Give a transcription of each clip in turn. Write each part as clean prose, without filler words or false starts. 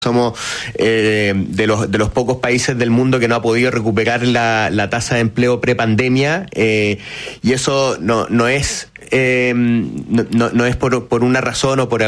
Somos de los pocos países del mundo que no ha podido recuperar la tasa de empleo prepandemia, y eso no es por una razón o por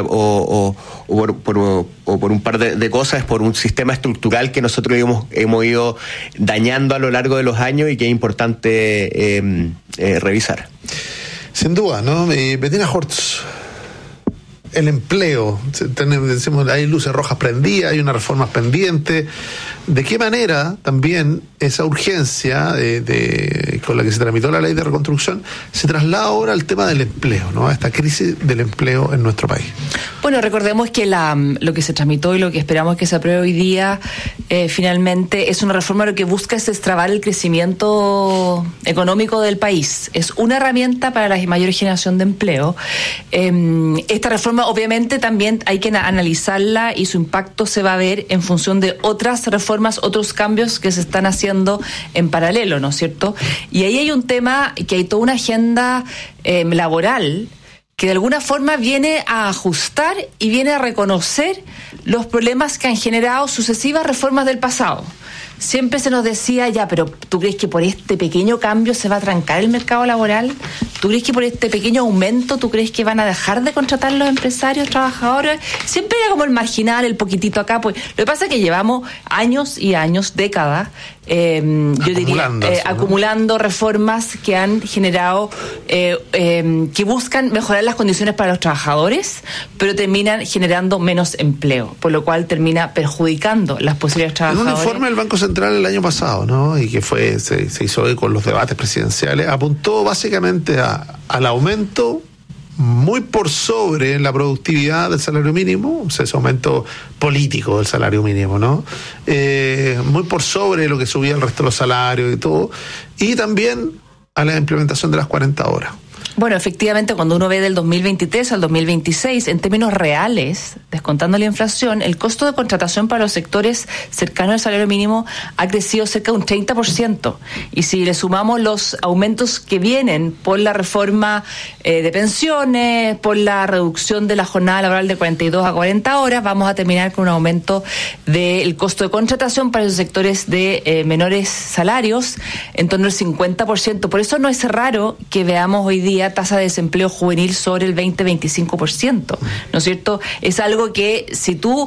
un par de cosas, es por un sistema estructural que nosotros hemos ido dañando a lo largo de los años y que es importante revisar. Sin duda, ¿no? Bettina Hortz, el empleo, decimos, hay luces rojas prendidas, hay unas reformas pendientes. ¿De qué manera también esa urgencia con la que se tramitó la ley de reconstrucción se traslada ahora al tema del empleo, ¿no? A esta crisis del empleo en nuestro país? Bueno, recordemos que lo que se tramitó y lo que esperamos que se apruebe hoy día finalmente es una reforma lo que busca es destrabar el crecimiento económico del país. Es una herramienta para la mayor generación de empleo. Esta reforma obviamente también hay que analizarla y su impacto se va a ver en función de otras reformas, otros cambios que se están haciendo en paralelo, ¿no es cierto? Y ahí hay un tema que hay toda una agenda laboral que de alguna forma viene a ajustar y viene a reconocer los problemas que han generado sucesivas reformas del pasado. Siempre se nos decía, ya, pero ¿tú crees que por este pequeño cambio se va a trancar el mercado laboral? ¿Tú crees que por este pequeño aumento, tú crees que van a dejar de contratar los empresarios, trabajadores? Siempre era como el marginal, el poquitito acá. Pues lo que pasa es que llevamos años y años, décadas, acumulando reformas que han generado, que buscan mejorar las condiciones para los trabajadores, pero terminan generando menos empleo, por lo cual termina perjudicando las posibilidades de trabajadores. En un informe del Banco Central el año pasado, ¿no? Y que se hizo hoy con los debates presidenciales, apuntó básicamente al aumento muy por sobre la productividad del salario mínimo, o sea, ese aumento político del salario mínimo, ¿no? Muy por sobre lo que subía el resto de los salarios y todo, y también a la implementación de las 40 horas. Bueno, efectivamente, cuando uno ve del 2023 al 2026, en términos reales, descontando la inflación, el costo de contratación para los sectores cercanos al salario mínimo ha crecido cerca de un 30%. Y si le sumamos los aumentos que vienen por la reforma de pensiones, por la reducción de la jornada laboral de 42 a 40 horas, vamos a terminar con un aumento del costo de contratación para los sectores de menores salarios en torno al 50%. Por eso no es raro que veamos hoy día tasa de desempleo juvenil sobre el 20-25%, ¿no es cierto? Es algo que si tú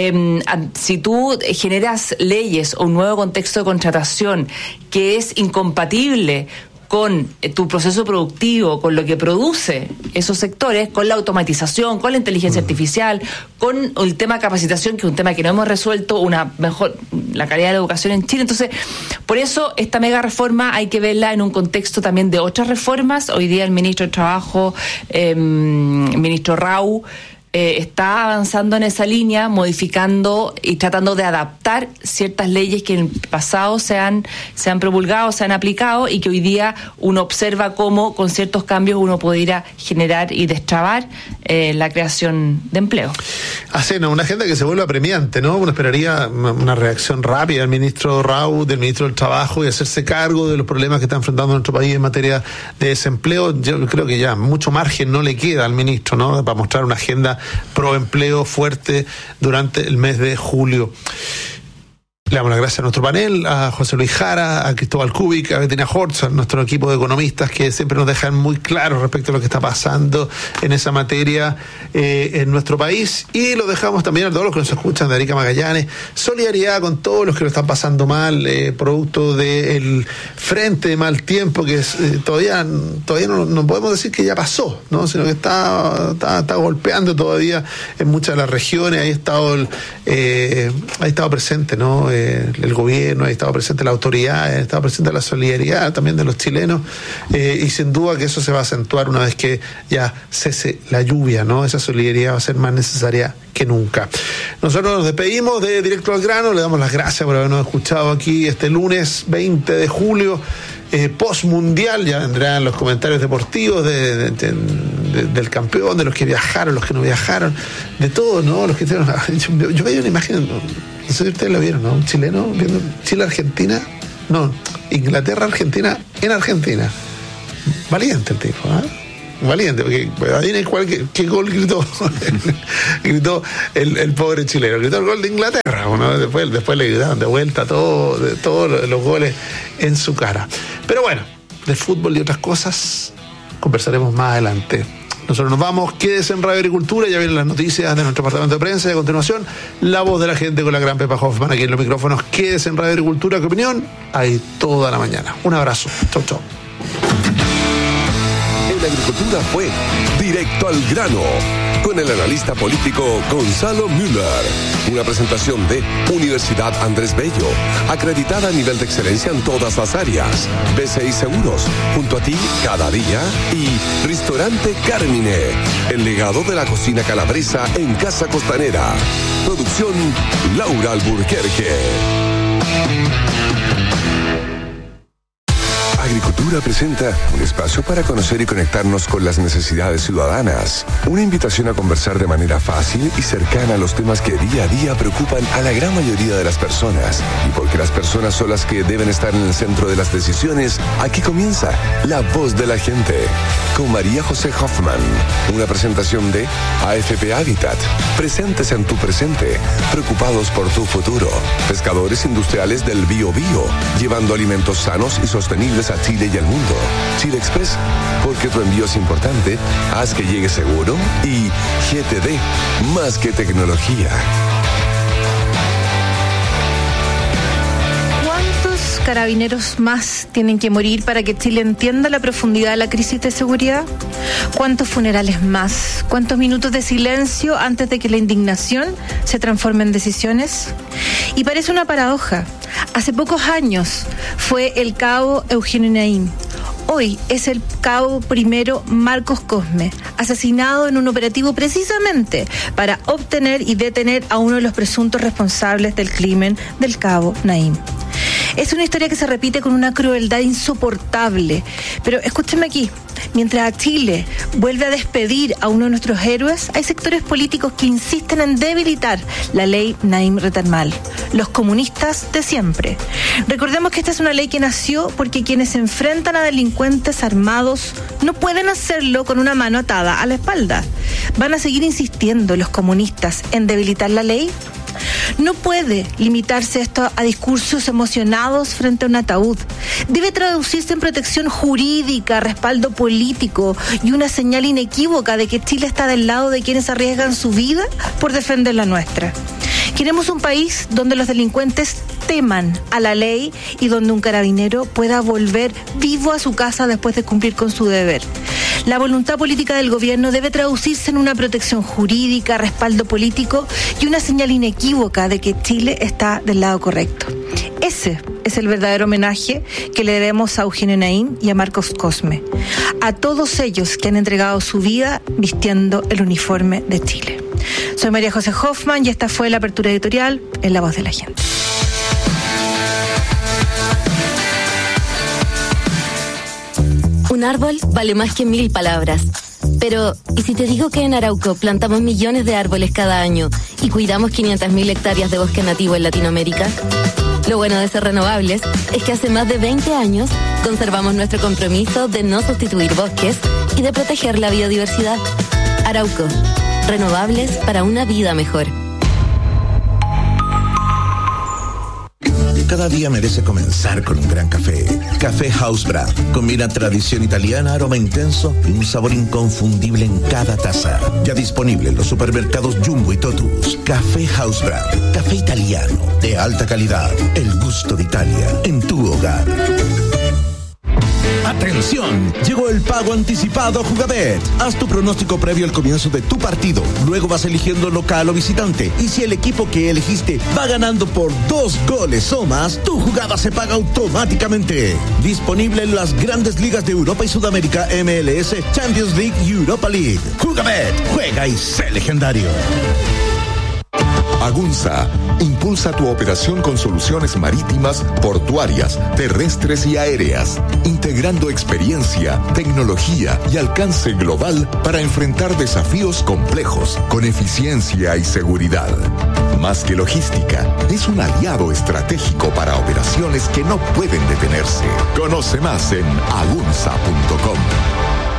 generas leyes o un nuevo contexto de contratación que es incompatible con tu proceso productivo, con lo que produce esos sectores, con la automatización, con la inteligencia artificial, con el tema de capacitación, que es un tema que no hemos resuelto, la calidad de la educación en Chile. Entonces, por eso esta mega reforma hay que verla en un contexto también de otras reformas. Hoy día el ministro de Trabajo, ministro Rau, está avanzando en esa línea, modificando y tratando de adaptar ciertas leyes que en el pasado se han promulgado, se han aplicado y que hoy día uno observa cómo con ciertos cambios uno pudiera generar y destrabar la creación de empleo. Una agenda que se vuelve apremiante, ¿no? Uno esperaría una reacción rápida del ministro Rau, del ministro del Trabajo, y hacerse cargo de los problemas que está enfrentando nuestro país en materia de desempleo. Yo creo que ya mucho margen no le queda al ministro, ¿no? Para mostrar una agenda pro empleo fuerte durante el mes de julio. Le damos las gracias a nuestro panel, a José Luis Jara, a Cristóbal Kubik, a Bettina Hortz, a nuestro equipo de economistas que siempre nos dejan muy claros respecto a lo que está pasando en esa materia en nuestro país, y lo dejamos también a todos los que nos escuchan de Arica Magallanes. Solidaridad con todos los que lo están pasando mal, producto del frente de mal tiempo que todavía no podemos decir que ya pasó, ¿no? Sino que está golpeando todavía en muchas de las regiones. Ahí ha estado presente, ¿no? El gobierno, ha estado presente la autoridad, ha estado presente la solidaridad también de los chilenos, y sin duda que eso se va a acentuar una vez que ya cese la lluvia, ¿no? Esa solidaridad va a ser más necesaria que nunca. Nosotros nos despedimos de Directo al Grano, le damos las gracias por habernos escuchado aquí este lunes 20 de julio, post-mundial. Ya vendrán los comentarios deportivos del campeón, de los que viajaron, los que no viajaron, de todo, ¿no? Los que yo veía una imagen, no sé si ustedes lo vieron, ¿no? Un chileno viendo Chile-Argentina, Inglaterra-Argentina en Argentina. Valiente el tipo, ¿eh? valiente, porque adivinen qué gol gritó gritó el pobre chileno. Gritó el gol de Inglaterra, ¿no? Después le gritaron de vuelta todos los goles en su cara. Pero bueno, de fútbol y otras cosas conversaremos más adelante. Nosotros nos vamos, quédese en Radio Agricultura, ya vienen las noticias de nuestro departamento de prensa y a continuación la voz de la gente con la gran Pepa Hoffman aquí en los micrófonos. Quédese en Radio Agricultura, ¿qué opinión? Hay toda la mañana. Un abrazo, chau. En Agricultura fue Directo al Grano, con el analista político Gonzalo Müller. Una presentación de Universidad Andrés Bello, acreditada a nivel de excelencia en todas las áreas. BCI Seguros, junto a ti cada día. Y Restaurante Carmine, el legado de la cocina calabresa en Casa Costanera. Producción Laura Alburquerque. Agricultura presenta un espacio para conocer y conectarnos con las necesidades ciudadanas. Una invitación a conversar de manera fácil y cercana a los temas que día a día preocupan a la gran mayoría de las personas. Y porque las personas son las que deben estar en el centro de las decisiones, aquí comienza La Voz de la Gente, con María José Hoffman. Una presentación de AFP Habitat. Presentes en tu presente, preocupados por tu futuro. Pescadores industriales del Biobío, llevando alimentos sanos y sostenibles a Chile y al mundo. Chile Express, porque tu envío es importante, haz que llegue seguro. Y GTD, más que tecnología. ¿Cuántos carabineros más tienen que morir para que Chile entienda la profundidad de la crisis de seguridad? ¿Cuántos funerales más? ¿Cuántos minutos de silencio antes de que la indignación se transforme en decisiones? Y parece una paradoja. Hace pocos años fue el cabo Eugenio Naim. Hoy es el cabo primero Marcos Cosme, asesinado en un operativo precisamente para obtener y detener a uno de los presuntos responsables del crimen del cabo Naim. Es una historia que se repite con una crueldad insoportable. Pero escúchenme aquí, mientras Chile vuelve a despedir a uno de nuestros héroes, hay sectores políticos que insisten en debilitar la ley Naim Retalmal, los comunistas de siempre. Recordemos que esta es una ley que nació porque quienes se enfrentan a delincuentes armados no pueden hacerlo con una mano atada a la espalda. ¿Van a seguir insistiendo los comunistas en debilitar la ley? No puede limitarse esto a discursos emocionados frente a un ataúd. Debe traducirse en protección jurídica, respaldo político y una señal inequívoca de que Chile está del lado de quienes arriesgan su vida por defender la nuestra. Queremos un país donde los delincuentes teman a la ley y donde un carabinero pueda volver vivo a su casa después de cumplir con su deber. La voluntad política del gobierno debe traducirse en una protección jurídica, respaldo político y una señal inequívoca de que Chile está del lado correcto. Ese es el verdadero homenaje que le debemos a Eugenio Naim y a Marcos Cosme, a todos ellos que han entregado su vida vistiendo el uniforme de Chile. Soy María José Hoffman y esta fue la apertura editorial en La Voz de la Gente. Un árbol vale más que 1000 palabras. Pero, ¿y si te digo que en Arauco plantamos millones de árboles cada año y cuidamos 500.000 hectáreas de bosque nativo en Latinoamérica? Lo bueno de ser renovables es que hace más de 20 años conservamos nuestro compromiso de no sustituir bosques y de proteger la biodiversidad. Arauco, renovables para una vida mejor. Cada día merece comenzar con un gran café. Café House Brand. Combina tradición italiana, aroma intenso y un sabor inconfundible en cada taza. Ya disponible en los supermercados Jumbo y Totus. Café House Brand. Café italiano de alta calidad. El gusto de Italia en tu hogar. ¡Atención! Llegó el pago anticipado Jugabet. Haz tu pronóstico previo al comienzo de tu partido. Luego vas eligiendo local o visitante. Y si el equipo que elegiste va ganando por 2 goles o más, tu jugada se paga automáticamente. Disponible en las grandes ligas de Europa y Sudamérica, MLS, Champions League y Europa League. Jugabet. Juega y sé legendario. Agunza impulsa tu operación con soluciones marítimas, portuarias, terrestres y aéreas, integrando experiencia, tecnología y alcance global para enfrentar desafíos complejos con eficiencia y seguridad. Más que logística, es un aliado estratégico para operaciones que no pueden detenerse. Conoce más en agunza.com.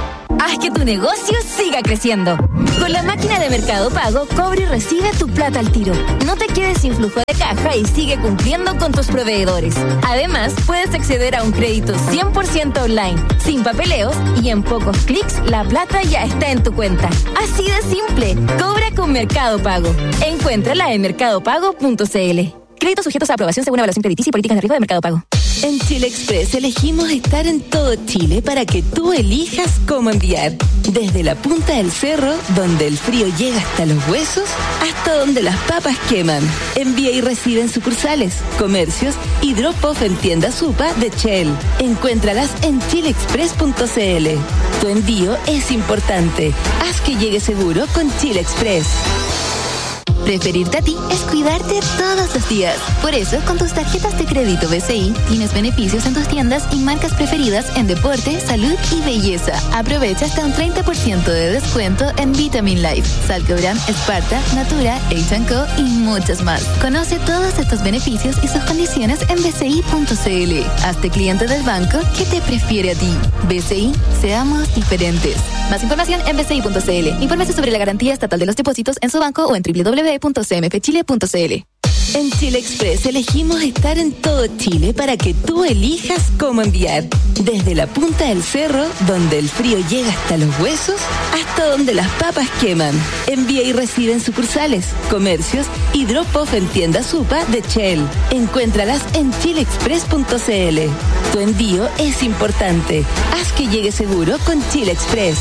Haz que tu negocio siga creciendo. Con la máquina de Mercado Pago, cobra y recibe tu plata al tiro. No te quedes sin flujo de caja y sigue cumpliendo con tus proveedores. Además, puedes acceder a un crédito 100% online, sin papeleos, y en pocos clics la plata ya está en tu cuenta. Así de simple. Cobra con Mercado Pago. Encuéntrala en mercadopago.cl. Créditos sujetos a aprobación según evaluación crediticia y políticas de riesgo de Mercado Pago. En Chile Express elegimos estar en todo Chile para que tú elijas cómo enviar. Desde la punta del cerro, donde el frío llega hasta los huesos, hasta donde las papas queman. Envía y recibe en sucursales, comercios y drop-off en tiendas UPA de Shell. Encuéntralas en chileexpress.cl. Tu envío es importante. Haz que llegue seguro con Chile Express. Preferirte a ti es cuidarte todos los días. Por eso, con tus tarjetas de crédito BCI, tienes beneficios en tus tiendas y marcas preferidas en deporte, salud y belleza. Aprovecha hasta un 30% de descuento en Vitamin Life, Salcobran, Sparta, Natura, H&Co y muchas más. Conoce todos estos beneficios y sus condiciones en bci.cl. Hazte cliente del banco que te prefiere a ti. BCI, seamos diferentes. Más información en bci.cl. Infórmese sobre la garantía estatal de los depósitos en su banco o en www.cmfchile.cl. En Chile Express elegimos estar en todo Chile para que tú elijas cómo enviar. Desde la punta del cerro, donde el frío llega hasta los huesos, hasta donde las papas queman. Envía y recibe en sucursales, comercios y drop-off en tiendas UPA de Shell. Encuéntralas en chileexpress.cl. Tu envío es importante. Haz que llegue seguro con Chile Express.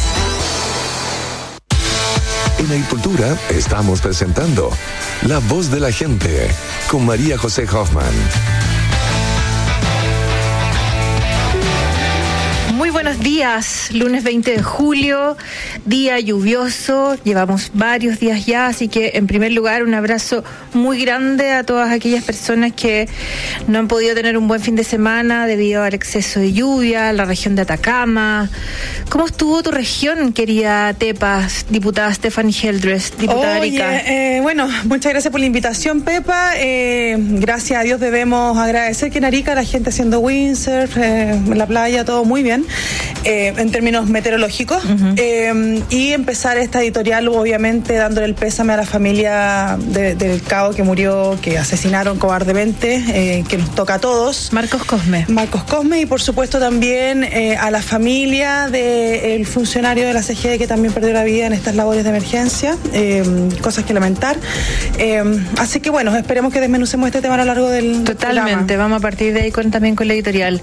En Agricultura estamos presentando La Voz de la Gente con María José Hoffman. Muy buenos días, lunes 20 de julio, día lluvioso, llevamos varios días ya, así que en primer lugar un abrazo muy grande a todas aquellas personas que no han podido tener un buen fin de semana debido al exceso de lluvia, la región de Atacama. ¿Cómo estuvo tu región, querida Tepa, diputada Stephanie Heldress, diputada Arica? Bueno, muchas gracias por la invitación, Pepa. Gracias a Dios debemos agradecer que en Arica la gente haciendo windsurf, en la playa, todo muy bien. En términos meteorológicos, y empezar esta editorial obviamente dándole el pésame a la familia del cabo que murió, que asesinaron cobardemente, que nos toca a todos. Marcos Cosme, y por supuesto también a la familia del funcionario de la CGE que también perdió la vida en estas labores de emergencia, cosas que lamentar. Así que bueno, esperemos que desmenucemos este tema a lo largo del Totalmente, programa. vamos a partir de ahí también con la editorial.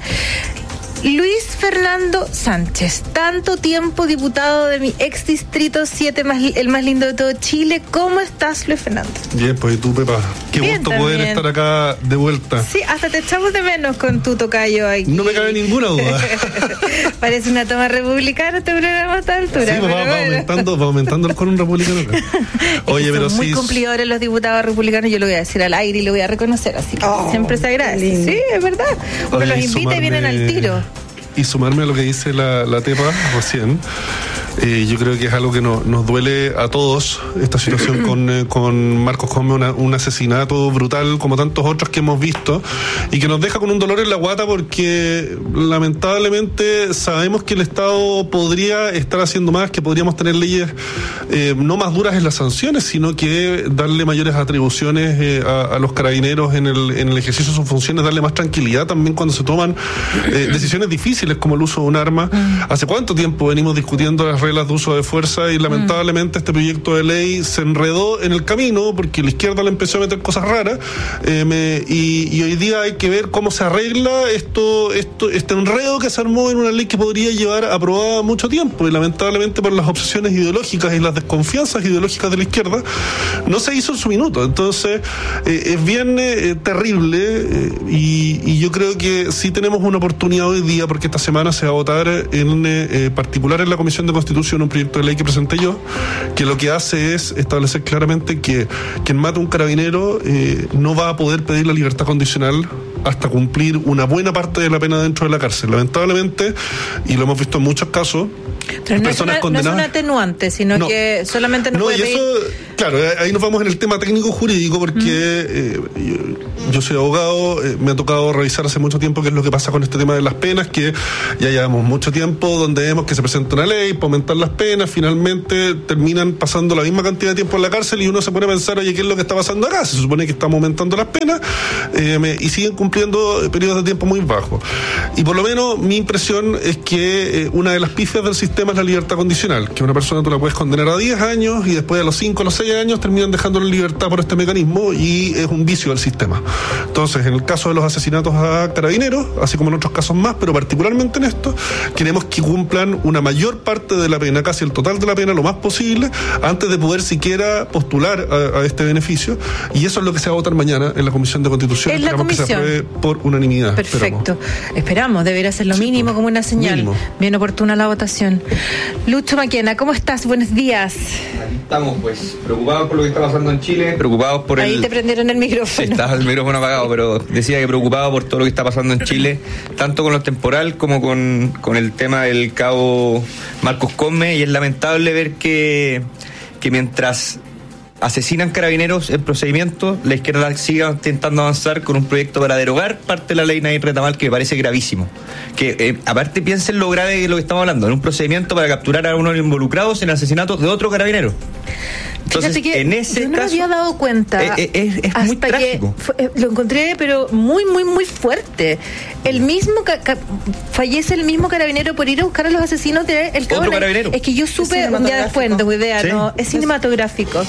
Luis Fernando Sánchez, tanto tiempo diputado de mi ex distrito 7, el más lindo de todo Chile. ¿Cómo estás, Luis Fernando? Bien, pues y tú, Pepa. Qué Bien, gusto también. poder estar acá de vuelta. Sí, hasta te echamos de menos con tu tocayo aquí. No me cabe ninguna duda. Parece una toma republicana este programa a esta altura. Sí, va aumentando el quórum republicano acá. Oye, son pero muy sí. cumplidores los diputados republicanos, yo lo voy a decir al aire y lo voy a reconocer, así que siempre se agradece. Sí, es verdad. Uno los invita y vienen al tiro. Y sumarme a lo que dice la Tepa recién, yo creo que es algo que nos duele a todos, esta situación con Marcos Cosme, un asesinato brutal como tantos otros que hemos visto, y que nos deja con un dolor en la guata porque lamentablemente sabemos que el Estado podría estar haciendo más, que podríamos tener leyes no más duras en las sanciones, sino que darle mayores atribuciones a los carabineros en el ejercicio de sus funciones, darle más tranquilidad también cuando se toman decisiones difíciles como el uso de un arma. ¿Hace cuánto tiempo venimos discutiendo las reglas de uso de fuerza? Y lamentablemente este proyecto de ley se enredó en el camino porque la izquierda le empezó a meter cosas raras, y hoy día hay que ver cómo se arregla este enredo que se armó en una ley que podría llevar aprobada mucho tiempo, y lamentablemente por las obsesiones ideológicas y las desconfianzas ideológicas de la izquierda no se hizo en su minuto. Entonces es bien terrible, y yo creo que sí tenemos una oportunidad hoy día, porque esta semana se va a votar en particular en la Comisión de Constitución un proyecto de ley que presenté yo, que lo que hace es establecer claramente que quien mata a un carabinero no va a poder pedir la libertad condicional hasta cumplir una buena parte de la pena dentro de la cárcel. Lamentablemente, y lo hemos visto en muchos casos, pero personas condenadas... no es un atenuante, sino que solamente no puede y eso, claro, ahí nos vamos en el tema técnico jurídico, porque yo soy abogado, me ha tocado revisar hace mucho tiempo qué es lo que pasa con este tema de las penas, que ya llevamos mucho tiempo donde vemos que se presenta una ley para aumentar las penas, finalmente terminan pasando la misma cantidad de tiempo en la cárcel y uno se pone a pensar, oye, ¿qué es lo que está pasando acá? Se supone que estamos aumentando las penas y siguen cumpliendo periodos de tiempo muy bajos. Y por lo menos mi impresión es que una de las pifias del sistema es la libertad condicional, que una persona tú la puedes condenar a 10 años y después a los 5 o los 6 años terminan dejándola en libertad por este mecanismo, y es un vicio del sistema. Entonces, en el caso de los asesinatos a carabineros, así como en otros casos más, pero particularmente en esto, queremos que cumplan una mayor parte de la pena, casi el total de la pena, lo más posible, antes de poder siquiera postular a este beneficio, y eso es lo que se va a votar mañana en la Comisión de Constitución. Esperamos que se apruebe por unanimidad. Perfecto. Esperamos, debería ser lo mínimo, como una señal. Mínimo. Bien oportuna la votación. Lucho Maquena, ¿cómo estás? Buenos días. Aquí estamos, pues, preocupados por lo que está pasando en Chile, preocupados por Ahí te prendieron el micrófono. Estaba el micrófono apagado, pero decía que preocupado por todo lo que está pasando en Chile, tanto con lo temporal como con el tema del cabo Marcos Come, y es lamentable ver que mientras asesinan carabineros en procedimiento, la izquierda sigue intentando avanzar con un proyecto para derogar parte de la ley Nair Retamal, que me parece gravísimo. Que aparte piensen lo grave de lo que estamos hablando, en un procedimiento para capturar a uno de los involucrados en el asesinato de otro carabinero. Entonces, fíjate que en ese yo no caso, me había dado cuenta es muy trágico. Lo encontré, pero muy, muy, muy fuerte. El mismo fallece el mismo carabinero por ir a buscar a los asesinos del cabo. Otro carabinero. Es que yo supe un día después, no tengo idea, no, es cinematográfico.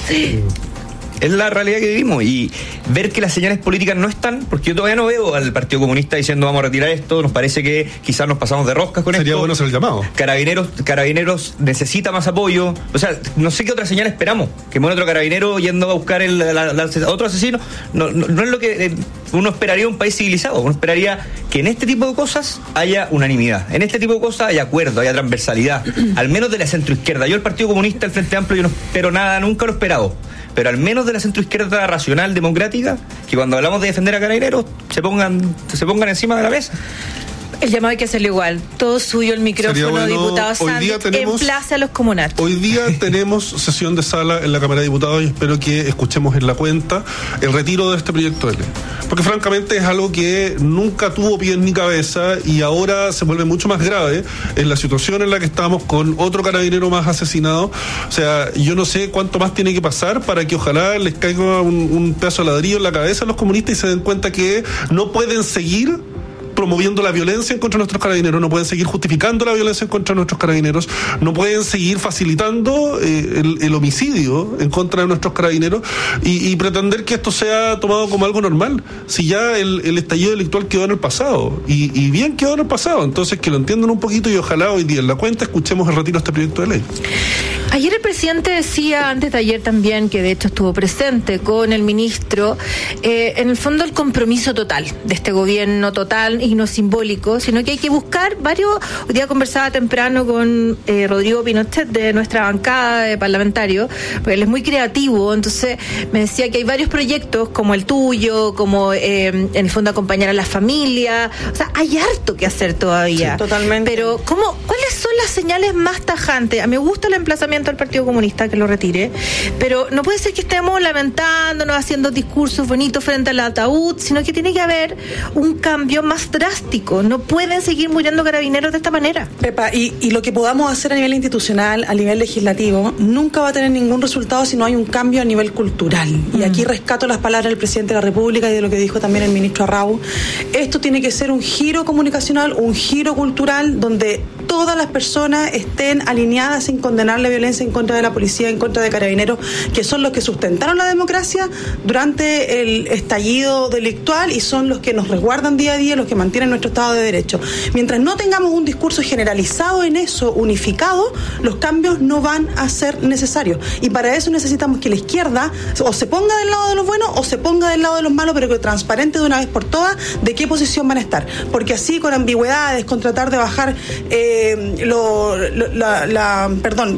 Es la realidad que vivimos, y ver que las señales políticas no están, porque yo todavía no veo al Partido Comunista diciendo vamos a retirar esto, nos parece que quizás nos pasamos de roscas con esto. Sería bueno hacer el llamado. Carabineros necesita más apoyo, o sea, no sé qué otra señal esperamos, que muera otro carabinero yendo a buscar otro asesino, no es lo que uno esperaría un país civilizado. Uno esperaría que en este tipo de cosas haya unanimidad, en este tipo de cosas haya acuerdo, haya transversalidad, al menos de la centroizquierda. Yo el Partido Comunista, el Frente Amplio, yo no espero nada, nunca lo he esperado, pero al menos de la centroizquierda racional, democrática, que cuando hablamos de defender a carabineros se pongan encima de la mesa. El llamado hay que hacerlo igual. Todo suyo el micrófono, bueno, diputado Sanz, emplace a los comunales. Hoy día tenemos sesión de sala en la Cámara de Diputados y espero que escuchemos en la cuenta el retiro de este proyecto de ley. Porque francamente es algo que nunca tuvo pies ni cabeza y ahora se vuelve mucho más grave en la situación en la que estamos con otro carabinero más asesinado. O sea, yo no sé cuánto más tiene que pasar para que ojalá les caiga un pedazo de ladrillo en la cabeza a los comunistas y se den cuenta que no pueden seguir promoviendo la violencia en contra de nuestros carabineros, no pueden seguir justificando la violencia en contra de nuestros carabineros, no pueden seguir facilitando el homicidio en contra de nuestros carabineros y pretender que esto sea tomado como algo normal, si ya el estallido delictual quedó en el pasado y bien quedó en el pasado. Entonces que lo entiendan un poquito y ojalá hoy día en la cuenta escuchemos el retiro de este proyecto de ley. Ayer el presidente decía, antes de ayer también, que de hecho estuvo presente con el ministro, en el fondo el compromiso total de este gobierno, total y no simbólico, sino que hay que buscar varios. Hoy día conversaba temprano con Rodrigo Pinochet de nuestra bancada de parlamentario, porque él es muy creativo, entonces me decía que hay varios proyectos como el tuyo, como en el fondo acompañar a la familia, o sea, hay harto que hacer todavía. Sí, totalmente. Pero ¿cuáles son las señales más tajantes? A mí me gusta el emplazamiento al Partido Comunista que lo retire, pero no puede ser que estemos lamentándonos, haciendo discursos bonitos frente al ataúd, sino que tiene que haber un cambio más drástico. No pueden seguir muriendo carabineros de esta manera. Pepa, y lo que podamos hacer a nivel institucional, a nivel legislativo, nunca va a tener ningún resultado si no hay un cambio a nivel cultural. Y aquí rescato las palabras del presidente de la República y de lo que dijo también el ministro Arrau. Esto tiene que ser un giro comunicacional, un giro cultural, donde todas las personas estén alineadas en condenar la violencia en contra de la policía, en contra de carabineros, que son los que sustentaron la democracia durante el estallido delictual y son los que nos resguardan día a día, los que mantienen nuestro Estado de Derecho. Mientras no tengamos un discurso generalizado en eso, unificado, los cambios no van a ser necesarios. Y para eso necesitamos que la izquierda o se ponga del lado de los buenos o se ponga del lado de los malos, pero que transparente de una vez por todas de qué posición van a estar. Porque así, con ambigüedades, con tratar de bajar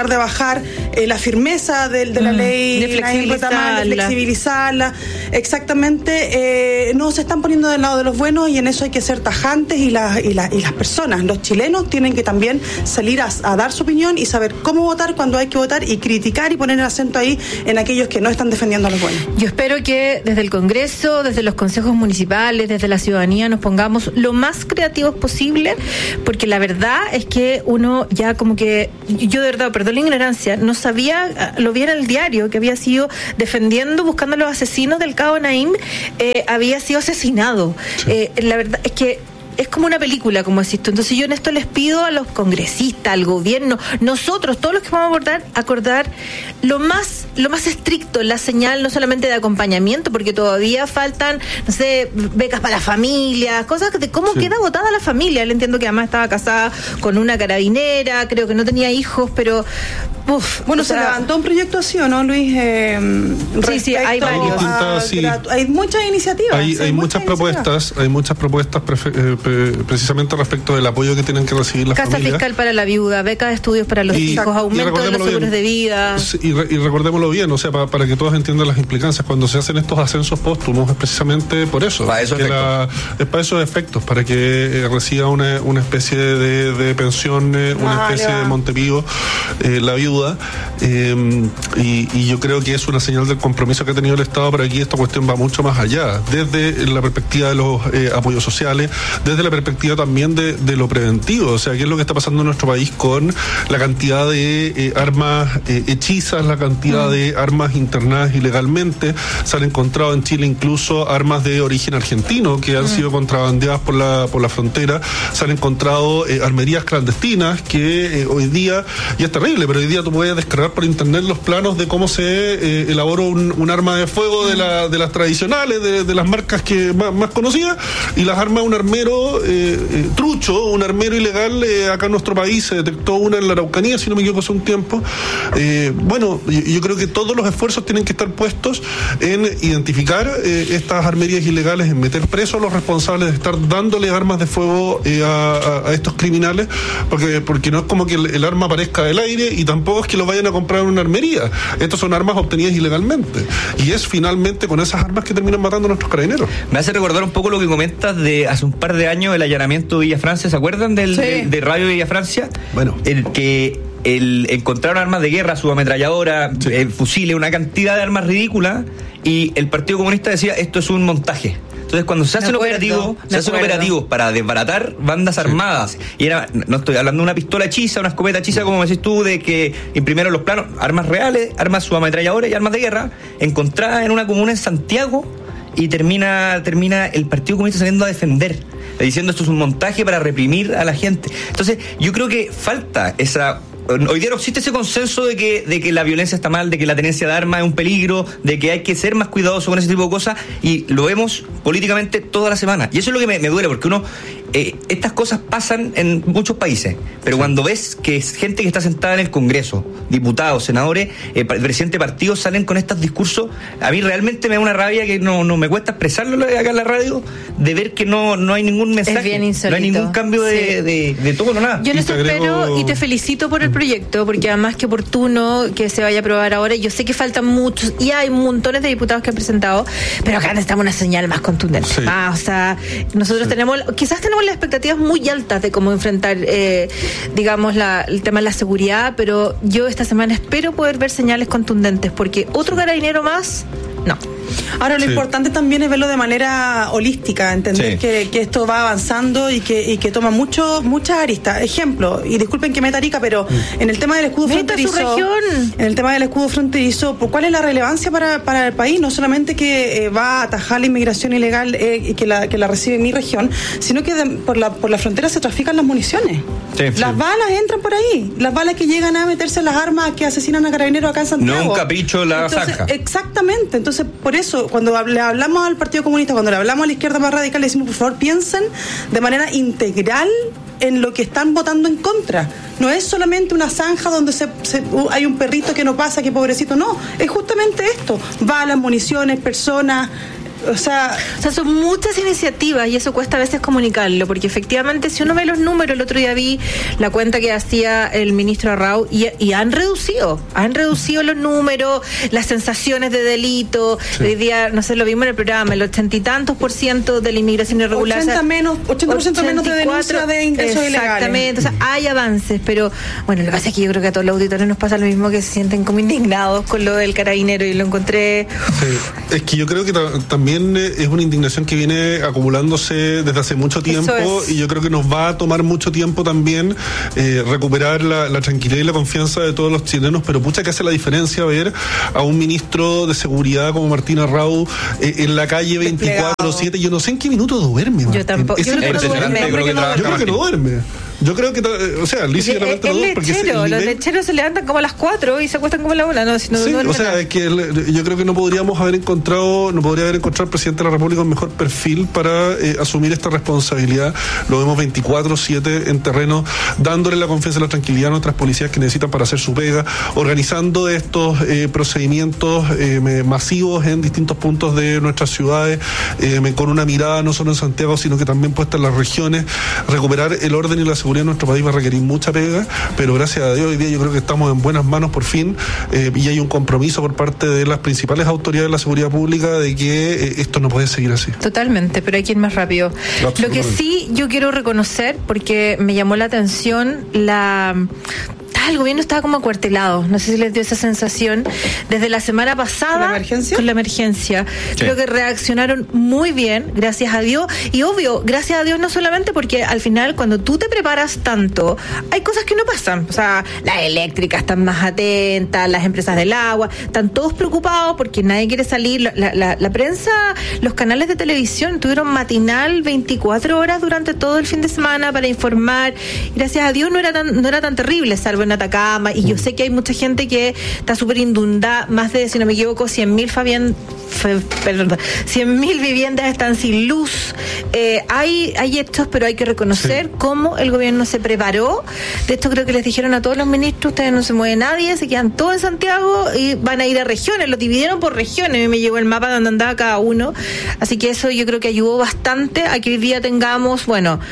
tratar de bajar la firmeza de la ley, de flexibilizarla. Exactamente, no se están poniendo del lado de los buenos y en eso hay que ser tajantes y las personas, los chilenos tienen que también salir a dar su opinión y saber cómo votar, cuando hay que votar y criticar y poner el acento ahí en aquellos que no están defendiendo a los buenos. Yo espero que desde el Congreso, desde los consejos municipales, desde la ciudadanía nos pongamos lo más creativos posible, porque la verdad es que uno ya como que, yo de verdad, perdón la ignorancia, no sabía, lo vi en el diario, que había sido buscando a los asesinos del Cabo Naim, había sido asesinado. Sí. La verdad es que es como una película, como decís tú. Entonces yo en esto les pido a los congresistas, al gobierno, nosotros, todos los que vamos a acordar lo más estricto, la señal no solamente de acompañamiento, porque todavía faltan, no sé, becas para las familias, cosas de cómo queda votada la familia. Le entiendo que además estaba casada con una carabinera, creo que no tenía hijos, pero bueno, se levantó un proyecto así, ¿o no, Luis? Sí, hay varios. Hay muchas iniciativas. Hay muchas propuestas, precisamente respecto del apoyo que tienen que recibir las familias. Casa fiscal para la viuda, beca de estudios para los hijos, aumento de los seguros de vida. Y recordémoslo bien, o sea, para que todos entiendan las implicancias, cuando se hacen estos ascensos póstumos es precisamente por eso. Para esos efectos. Es para esos efectos, para que reciba una especie de pensión, una especie de Montepío, la viuda. Y yo creo que es una señal del compromiso que ha tenido el Estado, pero aquí esta cuestión va mucho más allá, desde la perspectiva de los apoyos sociales, desde la perspectiva también de lo preventivo, o sea, qué es lo que está pasando en nuestro país con la cantidad de armas hechizas, la cantidad de armas internadas ilegalmente. Se han encontrado en Chile incluso armas de origen argentino que han sido contrabandeadas por la frontera. Se han encontrado armerías clandestinas que hoy día, y es terrible, pero hoy día tú puedes descargar por internet los planos de cómo se elabora un arma de fuego de las tradicionales, de las marcas que más conocidas, y las armas un armero trucho, un armero ilegal. Acá en nuestro país se detectó una en la Araucanía, si no me equivoco, hace un tiempo. Bueno, yo creo que todos los esfuerzos tienen que estar puestos en identificar estas armerías ilegales, en meter presos a los responsables de estar dándole armas de fuego a estos criminales, porque no es como que el arma aparezca del aire y tampoco es que lo vayan a comprar en una armería. Estas son armas obtenidas ilegalmente y es finalmente con esas armas que terminan matando a nuestros carabineros. Me hace recordar un poco lo que comentas de hace un par de años, el allanamiento de Villa Francia. ¿Se acuerdan de Radio Villa Francia? Bueno, encontraron armas de guerra, subametralladora, fusiles, una cantidad de armas ridículas, y el Partido Comunista decía, esto es un montaje. Entonces, cuando se hacen operativos para desbaratar bandas armadas, y no estoy hablando de una pistola hechiza, una escopeta hechiza, como decís tú, de que imprimieron los planos, armas reales, armas subametralladoras y armas de guerra, encontradas en una comuna en Santiago, y termina el Partido Comunista saliendo a defender, diciendo esto es un montaje para reprimir a la gente. Entonces, yo creo que falta esa... Hoy día no existe ese consenso de que la violencia está mal, de que la tenencia de armas es un peligro, de que hay que ser más cuidadoso con ese tipo de cosas, y lo vemos políticamente toda la semana. Y eso es lo que me duele, porque estas cosas pasan en muchos países, pero cuando ves que es gente que está sentada en el Congreso, diputados, senadores, presidentes de partidos, salen con estos discursos, a mí realmente me da una rabia que no me cuesta expresarlo acá en la radio, de ver que no hay ningún mensaje, es bien insólito. No hay ningún cambio de todo, no nada. Yo les espero y te felicito por el proyecto, porque además que oportuno que se vaya a aprobar ahora. Yo sé que faltan muchos y hay montones de diputados que han presentado, pero acá necesitamos una señal más contundente. O sea, nosotros quizás tenemos las expectativas muy altas de cómo enfrentar, digamos, el tema de la seguridad, pero yo esta semana espero poder ver señales contundentes, porque otro carabinero más, no. Ahora, lo importante también es verlo de manera holística, entender que esto va avanzando y que toma muchas aristas. Ejemplo, y disculpen que meta Arica, pero en el tema del escudo fronterizo, ¿cuál es la relevancia para el país? No solamente que va a atajar la inmigración ilegal y que la recibe mi región, sino que por la frontera se trafican las municiones. Las balas entran por ahí, las balas que llegan a meterse en las armas que asesinan a carabineros acá en Santiago. No un capricho en la zanja. Exactamente, entonces por eso cuando le hablamos al Partido Comunista, cuando le hablamos a la izquierda más radical, le decimos, por favor, piensen de manera integral en lo que están votando en contra. No es solamente una zanja donde hay un perrito que no pasa, que pobrecito, no, es justamente esto, balas, municiones, personas. O sea, son muchas iniciativas y eso cuesta a veces comunicarlo, porque efectivamente si uno ve los números, el otro día vi la cuenta que hacía el ministro Arrau y han reducido los números, las sensaciones de delito. Hoy día, no sé, lo vimos en el programa, el 80 y tantos % de la inmigración irregular. 80% menos de denuncia de ingresos ilegales. Exactamente, o sea, hay avances, pero bueno, lo que pasa es que yo creo que a todos los auditores nos pasa lo mismo, que se sienten como indignados con lo del carabinero, y lo encontré... Sí, es que yo creo que también es una indignación que viene acumulándose desde hace mucho tiempo, y yo creo que nos va a tomar mucho tiempo también recuperar la tranquilidad y la confianza de todos los chilenos, pero pucha que hace la diferencia ver a un ministro de seguridad como Martín Arrau en la calle 24/7. Yo no sé en qué minuto duerme. Yo tampoco. Yo creo que no duerme. Yo creo que, o sea, Lizy realmente no duerme porque los lecheros se levantan como a las 4 y se acuestan como a la 1, ¿no? Si no o sea, es que yo creo que no podría haber encontrado el presidente de la República un mejor perfil para asumir esta responsabilidad. Lo vemos 24/7 en terreno, dándole la confianza y la tranquilidad a nuestras policías que necesitan para hacer su pega, organizando estos procedimientos masivos en distintos puntos de nuestras ciudades, con una mirada no solo en Santiago, sino que también puesta en las regiones. Recuperar el orden y la seguridad en nuestro país va a requerir mucha pega, pero gracias a Dios hoy día yo creo que estamos en buenas manos por fin, y hay un compromiso por parte de las principales autoridades de la seguridad pública de que esto no puede seguir así. Totalmente, pero hay que ir más rápido. Lo que sí yo quiero reconocer, porque me llamó la atención el gobierno estaba como acuartelado, no sé si les dio esa sensación desde la semana pasada con la emergencia. Sí. Creo que reaccionaron muy bien, gracias a Dios, y obvio, gracias a Dios no solamente porque al final cuando tú te preparas tanto, hay cosas que no pasan, o sea, las eléctricas están más atentas, las empresas del agua, están todos preocupados porque nadie quiere salir, la prensa, los canales de televisión tuvieron matinal 24 horas durante todo el fin de semana para informar, y gracias a Dios no era tan terrible, salvo en Atacama, y yo sé que hay mucha gente que está súper inundada, más de, si no me equivoco, 100.000 viviendas están sin luz. Hay hechos, pero hay que reconocer cómo el gobierno se preparó. De esto creo que les dijeron a todos los ministros, ustedes no se mueve nadie, se quedan todos en Santiago y van a ir a regiones, lo dividieron por regiones, a mí me llegó el mapa donde andaba cada uno, así que eso yo creo que ayudó bastante a que hoy día tengamos,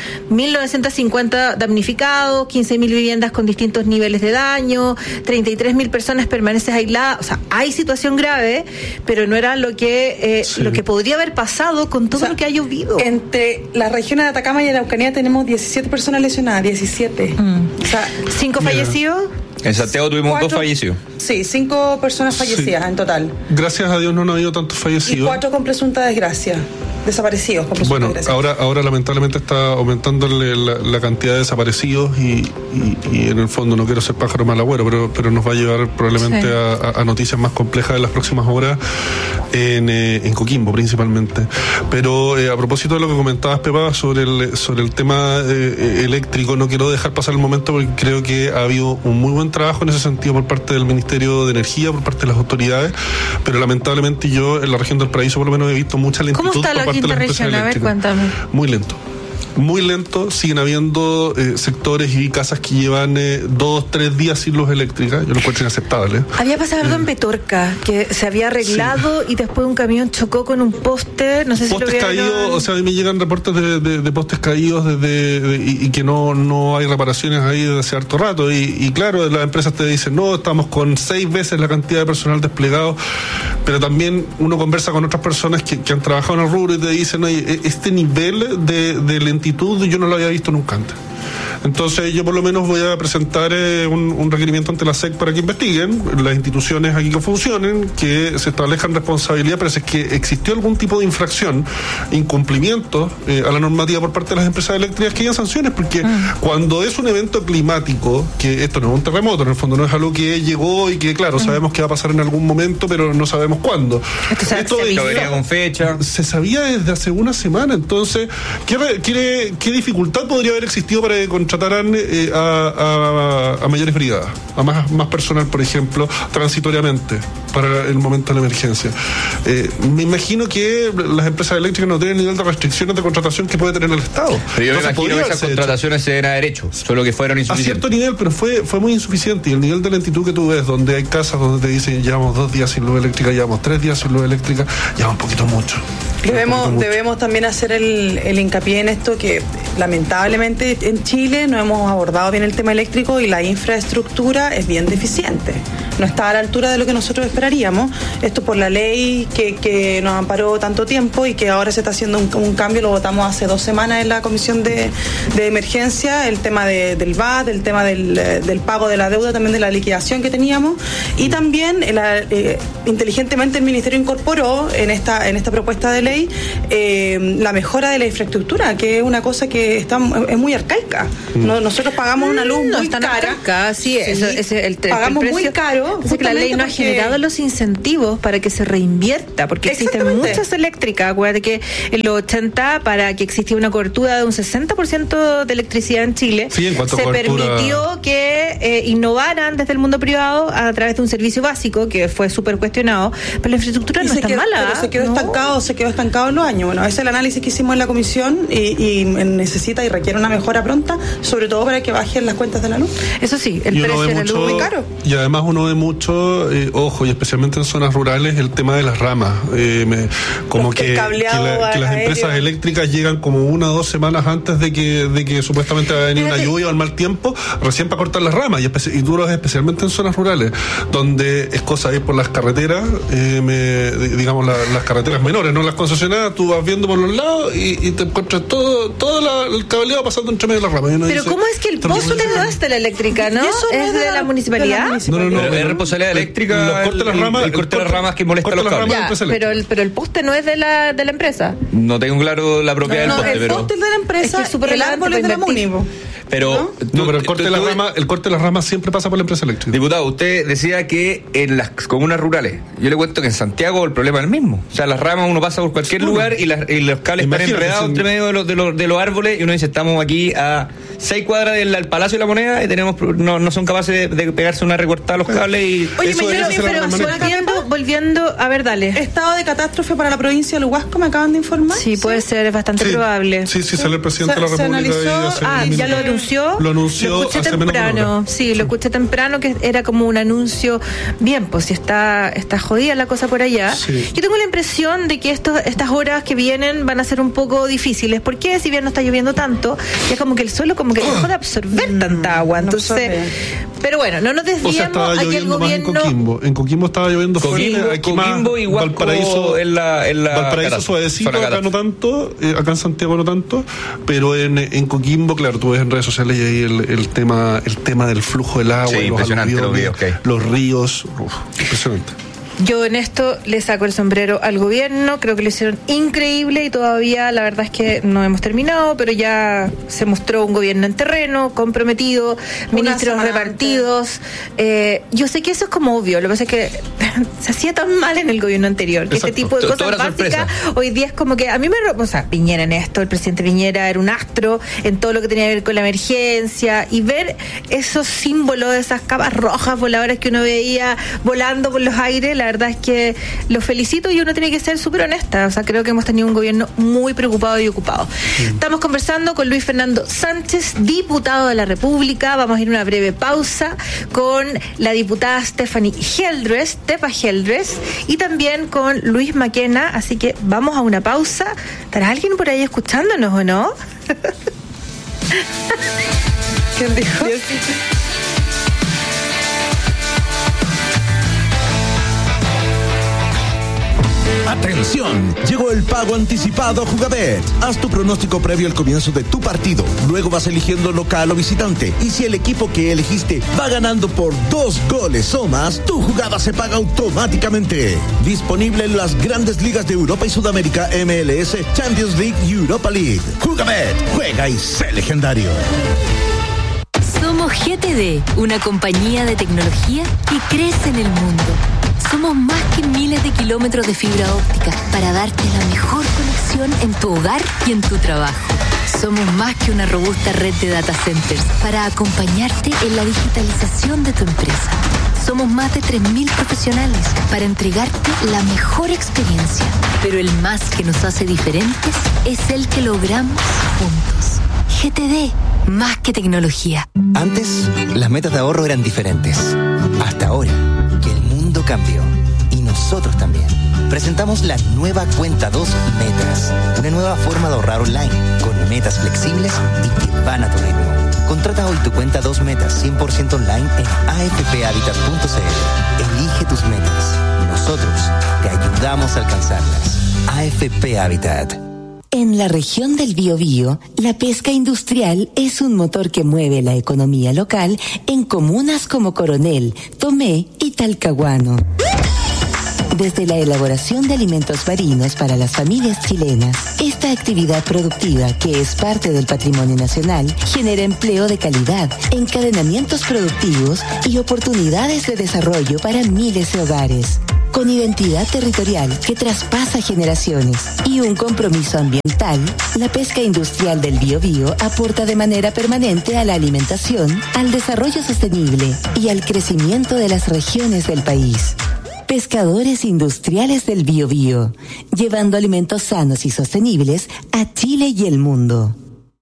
1.950 damnificados, 15.000 viviendas con distintos niveles de daño, 33.000 personas permanecen aisladas. O sea, hay situación grave, pero no era lo que podría haber pasado con todo lo que ha llovido. Entre las regiones de Atacama y Araucanía tenemos 17 personas lesionadas, 17. O sea, 5 fallecidos. En Santiago tuvimos 2 fallecidos. Sí, 5 personas fallecidas en total. Gracias a Dios no ha habido tantos fallecidos. Y 4 con presunta desgracia. Desaparecidos con presunta desgracia. Ahora lamentablemente está aumentando la cantidad de desaparecidos y en el fondo no quiero ser pájaro mal agüero, pero nos va a llevar probablemente a noticias más complejas en las próximas horas en Coquimbo principalmente. Pero a propósito de lo que comentabas, Pepa, sobre el tema eléctrico, no quiero dejar pasar el momento porque creo que ha habido un muy buen trabajo en ese sentido por parte del Ministerio de Energía, por parte de las autoridades, pero lamentablemente yo en la región del Paraíso por lo menos he visto mucha lentitud. ¿Cómo está la quinta región? A ver, cuéntame. Muy lento, siguen habiendo sectores y casas que llevan 2-3 días sin luz eléctrica. Yo lo encuentro inaceptable. Había pasado algo en Petorca, que se había arreglado y después un camión chocó con un poste, no sé si lo vieron. Postes caídos, o sea, a mí me llegan reportes de postes caídos y que no hay reparaciones ahí desde hace harto rato. Y claro, las empresas te dicen, no, estamos con 6 veces la cantidad de personal desplegado, pero también uno conversa con otras personas que han trabajado en el rubro y te dicen, oye, este nivel de lentitud yo no lo había visto nunca antes. Entonces yo por lo menos voy a presentar un requerimiento ante la SEC para que investiguen las instituciones aquí que funcionen, que se establezcan responsabilidad, pero si es que existió algún tipo de infracción, incumplimiento a la normativa por parte de las empresas eléctricas, que hayan sanciones, porque cuando es un evento climático, que esto no es un terremoto, en el fondo no es algo que llegó y que claro, sabemos que va a pasar en algún momento, pero no sabemos cuándo. Esto venía con fecha. Se sabía desde hace una semana, entonces, ¿qué dificultad podría haber existido para que contrataran a mayores brigadas, a más personal, por ejemplo, transitoriamente para el momento de la emergencia. Me imagino que las empresas eléctricas no tienen el nivel de restricciones de contratación que puede tener el Estado. Pero yo me imagino que esas contrataciones se deben haber hecho, solo que fueron insuficientes. A cierto nivel, pero fue muy insuficiente. Y el nivel de lentitud que tú ves, donde hay casas donde te dicen llevamos 2 días sin luz eléctrica, llevamos 3 días sin luz eléctrica, lleva un poquito mucho. Debemos también hacer el hincapié en esto, que lamentablemente en Chile no hemos abordado bien el tema eléctrico y la infraestructura es bien deficiente. No está a la altura de lo que nosotros esperaríamos. Esto por la ley que nos amparó tanto tiempo y que ahora se está haciendo un cambio, lo votamos hace 2 semanas en la comisión de emergencia, el tema del VAT, el tema del pago de la deuda, también de la liquidación que teníamos, y también inteligentemente el Ministerio incorporó en esta propuesta de ley la mejora de la infraestructura, que es una cosa que es muy arcaica. Nosotros pagamos una luz muy cara. Arcaica, sí, pagamos muy caro. Es que la ley no ha generado los incentivos para que se reinvierta, porque existen muchas eléctricas. Acuérdate que en los 80, para que existiera una cobertura de un 60% de electricidad en Chile, se permitió que innovaran desde el mundo privado a través de un servicio básico que fue súper cuestionado, pero la infraestructura no está mala. Pero se quedó estancado en los años. Bueno, ese es el análisis que hicimos en la comisión y necesita y requiere una mejora pronta, sobre todo para que bajen las cuentas de la luz. Eso sí, el precio de la luz es muy caro. Y además uno ve mucho, ojo, y especialmente en zonas rurales, el tema de las ramas. Como que las empresas eléctricas llegan como 1 o 2 semanas antes de que supuestamente va a venir una lluvia o el mal tiempo, recién para cortar las ramas. Y tú lo ves especialmente en zonas rurales, donde es cosa de ir por las carreteras, digamos las carreteras menores, no las concesionadas, tú vas viendo por los lados y te encuentras todo el cableado pasando entre medio de las ramas. Pero dice, ¿cómo es que el pozo no es de la eléctrica, no? ¿Es de la municipalidad? No. Es responsabilidad eléctrica. El corte de las ramas que molesta a los cables. Pero el poste no es de la empresa. No tengo claro la propiedad del poste. El poste es de la empresa, el árbol es de la MUNI. Pero el corte de las ramas siempre pasa por la empresa eléctrica. Diputado, usted decía que en las comunas rurales, yo le cuento que en Santiago el problema es el mismo. O sea, las ramas uno pasa por cualquier lugar y los cables están enredados entre medio de los árboles y uno dice, estamos aquí a 6 cuadras del Palacio de la Moneda y no son capaces de pegarse una recortada a los cables y... Oye, pero volviendo, a ver, dale. Estado de catástrofe para la provincia de Huasco, me acaban de informar. Sí, puede ser, es bastante probable. Sí, sale el presidente de la República. Ya lo anunció. Lo escuché hace temprano. Sí, lo escuché temprano, que era como un anuncio. Bien, pues si está jodida la cosa por allá. Sí. Yo tengo la impresión de que estas horas que vienen van a ser un poco difíciles. ¿Por qué? Si bien no está lloviendo tanto, ya como que el suelo como que dejó de absorber tanta agua. Entonces, pero bueno, no nos desviemos. Aquí el gobierno. En Coquimbo estaba lloviendo fuerte. Coquimbo y Valparaíso en la Valparaíso suavecito, acá no tanto, acá en Santiago no tanto, pero en Coquimbo, claro, tú ves en redes sociales y ahí el tema del flujo del agua, sí, impresionante los ríos, impresionante. Yo en esto le saco el sombrero al gobierno, creo que lo hicieron increíble y todavía la verdad es que no hemos terminado, pero ya se mostró un gobierno en terreno, comprometido, ministros repartidos. Yo sé que eso es como obvio, lo que pasa es que se hacía tan mal en el gobierno anterior, que este tipo de cosas básicas hoy día es como que a mí Piñera en esto, el presidente Piñera era un astro en todo lo que tenía que ver con la emergencia, y ver esos símbolos, esas capas rojas voladoras que uno veía volando por los aires, la verdad es que lo felicito y uno tiene que ser súper honesta. O sea, creo que hemos tenido un gobierno muy preocupado y ocupado. Estamos conversando con Luis Fernando Sánchez, diputado de la República. Vamos a ir a una breve pausa con la diputada Tepa Geldres, y también con Luis Maquena. Así que vamos a una pausa. ¿Estará alguien por ahí escuchándonos o no? ¿Quién dijo? ¡Atención! Llegó el pago anticipado a Jugabet. Haz tu pronóstico previo al comienzo de tu partido. Luego vas eligiendo local o visitante. Y si el equipo que elegiste va ganando por 2 goles o más, tu jugada se paga automáticamente. Disponible en las grandes ligas de Europa y Sudamérica, MLS, Champions League y Europa League. Jugabet, juega y sé legendario. Somos GTD, una compañía de tecnología que crece en el mundo. Somos más que miles de kilómetros de fibra óptica para darte la mejor conexión en tu hogar y en tu trabajo. Somos más que una robusta red de data centers para acompañarte en la digitalización de tu empresa. Somos más de 3.000 profesionales para entregarte la mejor experiencia. Pero el más que nos hace diferentes es el que logramos juntos. GTD, más que tecnología. Antes, las metas de ahorro eran diferentes. Hasta ahora, que el mundo cambió. Y nosotros también. Presentamos la nueva Cuenta 2 Metas. Una nueva forma de ahorrar online, con metas flexibles y que van a tu ritmo. Contrata hoy tu Cuenta 2 Metas 100% online en afphabitat.cl. Elige tus metas. Nosotros te ayudamos a alcanzarlas. AFP Habitat. En la región del Biobío, la pesca industrial es un motor que mueve la economía local en comunas como Coronel, Tomé y Talcahuano. Desde la elaboración de alimentos marinos para las familias chilenas, esta actividad productiva, que es parte del patrimonio nacional, genera empleo de calidad, encadenamientos productivos y oportunidades de desarrollo para miles de hogares. Con identidad territorial que traspasa generaciones y un compromiso ambiental, la pesca industrial del Biobío aporta de manera permanente a la alimentación, al desarrollo sostenible y al crecimiento de las regiones del país. Pescadores industriales del Biobío, llevando alimentos sanos y sostenibles a Chile y el mundo.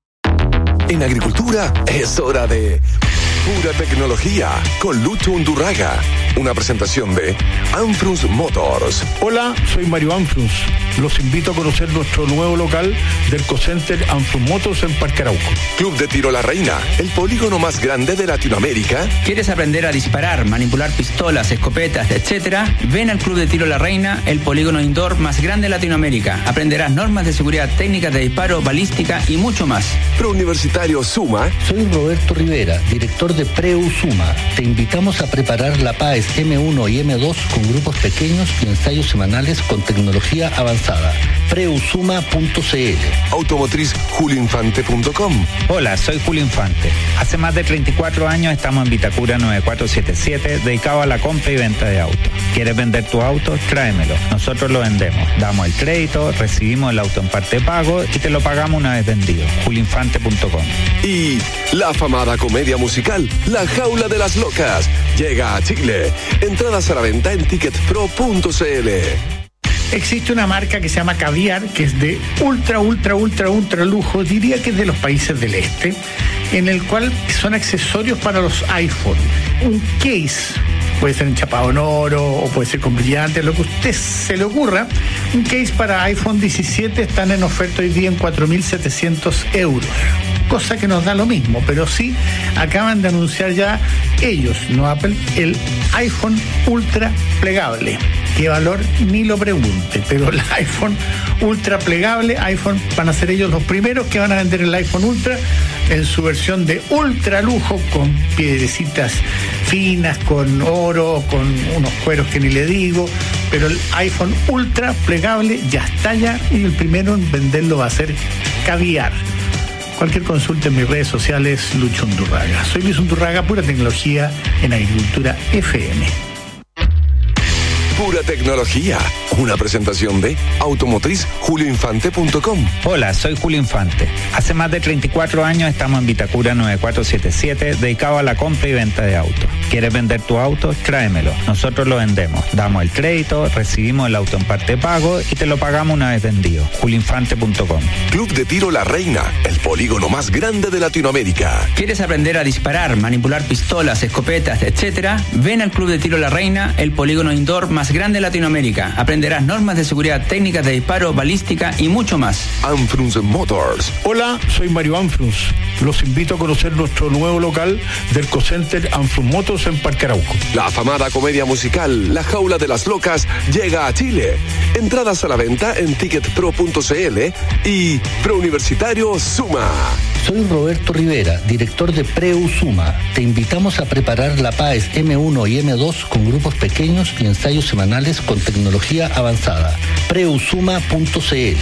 En agricultura es hora de Pura Tecnología con Lucho Undurraga. Una presentación de Anfrus Motors. Hola, soy Mario Anfrus. Los invito a conocer nuestro nuevo local del Cocenter Anfrus Motors en Parque Arauco. Club de Tiro La Reina, el polígono más grande de Latinoamérica. ¿Quieres aprender a disparar, manipular pistolas, escopetas, etcétera? Ven al Club de Tiro La Reina, el polígono indoor más grande de Latinoamérica. Aprenderás normas de seguridad, técnicas de disparo, balística y mucho más. Preuniversitario Suma. Soy Roberto Rivera, director de Preusuma. Te invitamos a preparar la PAES M1 y M2 con grupos pequeños y ensayos semanales con tecnología avanzada. Preusuma.cl. Automotriz julioinfante.com. Hola, soy Julio Infante. Hace más de 34 años estamos en Vitacura 9477, dedicado a la compra y venta de autos. ¿Quieres vender tu auto? Tráemelo. Nosotros lo vendemos. Damos el crédito, recibimos el auto en parte de pago y te lo pagamos una vez vendido. julioinfante.com. Y la afamada comedia musical La Jaula de las Locas llega a Chile. Entradas a la venta en ticketpro.cl. Existe una marca que se llama Caviar, que es de ultra lujo, diría que es de los países del este, en el cual son accesorios para los iPhone. Un case, puede ser enchapado en oro o puede ser con brillantes, lo que a usted se le ocurra. Un case para iPhone 17 están en oferta hoy día en 4.700 euros. Cosa que nos da lo mismo, pero sí acaban de anunciar ya ellos, no Apple, el iPhone Ultra plegable. ¿Qué valor? Ni lo pregunte, pero el iPhone Ultra plegable, iPhone, van a ser ellos los primeros que van a vender el iPhone Ultra en su versión de ultra lujo, con piedrecitas finas, con oro, con unos cueros que ni le digo, pero el iPhone Ultra plegable ya está ya, y el primero en venderlo va a ser Caviar. Cualquier consulta en mis redes sociales, Lucho Undurraga. Soy Luis Undurraga, Pura Tecnología en Agricultura FM. Pura Tecnología, una presentación de Automotriz julioinfante.com. Hola, soy Julio Infante. Hace más de 34 años estamos en Vitacura 9477, dedicado a la compra y venta de autos. ¿Quieres vender tu auto? Tráemelo. Nosotros lo vendemos. Damos el crédito, recibimos el auto en parte de pago y te lo pagamos una vez vendido. julioinfante.com. Club de Tiro La Reina, el polígono más grande de Latinoamérica. ¿Quieres aprender a disparar, manipular pistolas, escopetas, etcétera? Ven al Club de Tiro La Reina, el polígono indoor más grande de Latinoamérica. Aprenderás normas de seguridad, técnicas de disparo, balística y mucho más. Anfrus Motors. Hola, soy Mario Anfrus. Los invito a conocer nuestro nuevo local del Cocenter Anfrus Motors en Parque Arauco. La afamada comedia musical La Jaula de las Locas llega a Chile. Entradas a la venta en ticketpro.cl y Preuniversitario Suma. Soy Roberto Rivera, director de Preusuma. Te invitamos a preparar la PAES M1 y M2 con grupos pequeños y ensayos semanales con tecnología avanzada. Preusuma.cl.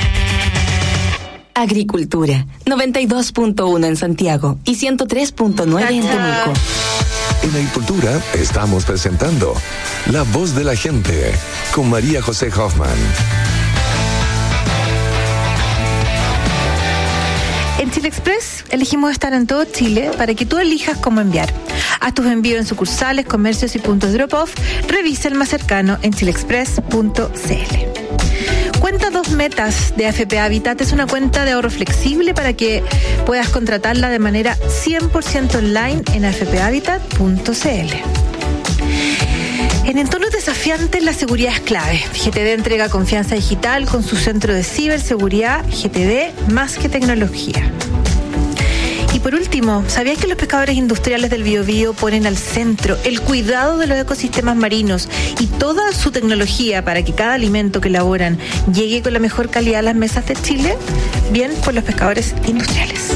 Agricultura, 92.1 en Santiago y 103.9 en Temuco. En Agricultura estamos presentando La Voz de la Gente con María José Hoffman. En Chile Express elegimos estar en todo Chile para que tú elijas cómo enviar. Haz tus envíos en sucursales, comercios y puntos drop-off. Revisa el más cercano en chileexpress.cl. Cuenta 2 metas de AFP Habitat es una cuenta de ahorro flexible para que puedas contratarla de manera 100% online en afphabitat.cl. En entornos desafiantes, la seguridad es clave. GTD entrega confianza digital con su centro de ciberseguridad. GTD, más que tecnología. Y por último, ¿sabías que los pescadores industriales del Biobío ponen al centro el cuidado de los ecosistemas marinos y toda su tecnología para que cada alimento que elaboran llegue con la mejor calidad a las mesas de Chile? Bien, por los pescadores industriales.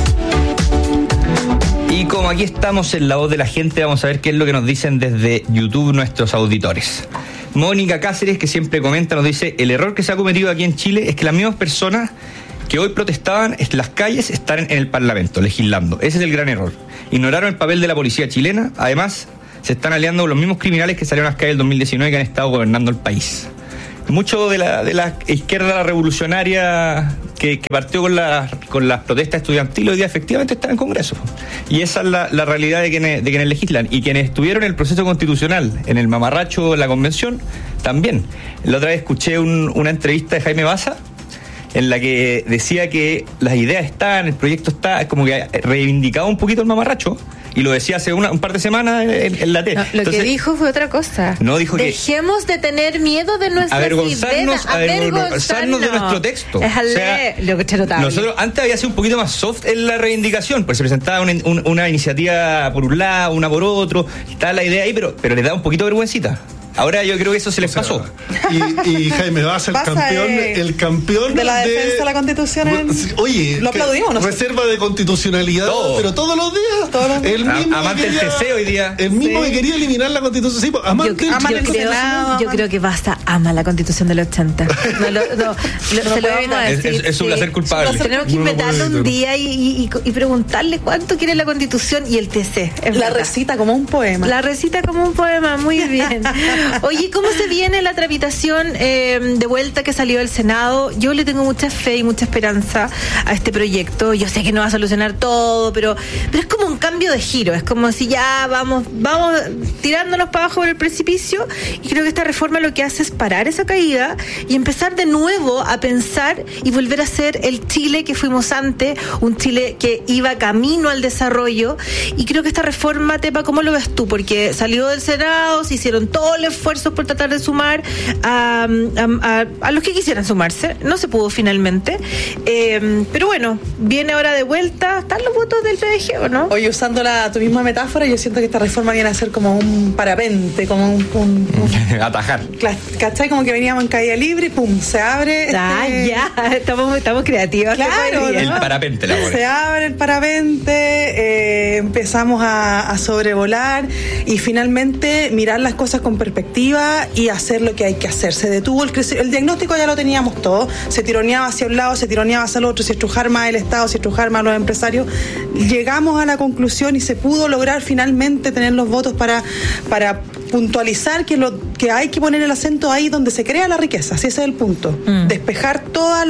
Y como aquí estamos en La Voz de la Gente, vamos a ver qué es lo que nos dicen desde YouTube nuestros auditores. Mónica Cáceres, que siempre comenta, nos dice: el error que se ha cometido aquí en Chile es que las mismas personas que hoy protestaban en las calles están en el Parlamento, legislando. Ese es el gran error. Ignoraron el papel de la policía chilena. Además, se están aliando con los mismos criminales que salieron a las calles el 2019 y que han estado gobernando el país. Mucho de la izquierda revolucionaria que partió con las protestas estudiantiles hoy día efectivamente está en el Congreso. Y esa es la realidad de quienes legislan. Y quienes estuvieron en el proceso constitucional, en el mamarracho, en la convención, también. La otra vez escuché una entrevista de Jaime Baza, en la que decía que las ideas están, el proyecto está, como que reivindicaba un poquito el mamarracho, y lo decía hace un par de semanas en la tele. No, lo que dijo fue otra cosa. No, dijo dejemos de tener miedo de nuestras ideas. Avergonzarnos de nuestro texto. Nosotros antes había sido un poquito más soft en la reivindicación, pues se presentaba una iniciativa por un lado, una por otro, estaba la idea ahí, pero le da un poquito de vergüencita. Ahora yo creo que eso se les pasó. Y Jaime Baza, el campeón de la defensa de la Constitución. Oye, lo aplaudimos nosotros. Reserva de constitucionalidad, pero todos los días. El mismo amante del TC hoy día. El mismo que quería eliminar la Constitución. Sí, yo creo que Baza ama la Constitución del 80. Se lo vamos a decir. Es un placer culpable. Tenemos que invitarlo un día y preguntarle cuánto quiere la Constitución y el TC. La recita como un poema. La recita como un poema, muy bien. Oye, ¿cómo se viene la tramitación de vuelta que salió del Senado? Yo le tengo mucha fe y mucha esperanza a este proyecto. Yo sé que no va a solucionar todo, pero es como un cambio de giro. Es como si ya vamos tirándonos para abajo por el precipicio, y creo que esta reforma lo que hace es parar esa caída y empezar de nuevo a pensar y volver a ser el Chile que fuimos antes, un Chile que iba camino al desarrollo. Y creo que esta reforma, Tepa, ¿cómo lo ves tú? Porque salió del Senado, se hicieron todo el esfuerzos por tratar de sumar a los que quisieran sumarse. No se pudo finalmente. Pero bueno, viene ahora de vuelta. ¿Están los votos del PDG o no? Oye, usando tu misma metáfora, yo siento que esta reforma viene a ser como un parapente, como un atajar. ¿Cachai? Como que veníamos en caída libre y pum, se abre. Ya, estamos creativos. Claro, ¿no? El parapente, se abre el parapente, empezamos a sobrevolar y finalmente mirar las cosas con perspectiva y hacer lo que hay que hacer. Se detuvo el diagnóstico, ya lo teníamos todo, se tironeaba hacia un lado, se tironeaba hacia el otro, si estrujar más el Estado, si estrujar más los empresarios. Llegamos a la conclusión y se pudo lograr finalmente tener los votos para puntualizar que hay que poner el acento ahí donde se crea la riqueza. Ese es el punto. Despejar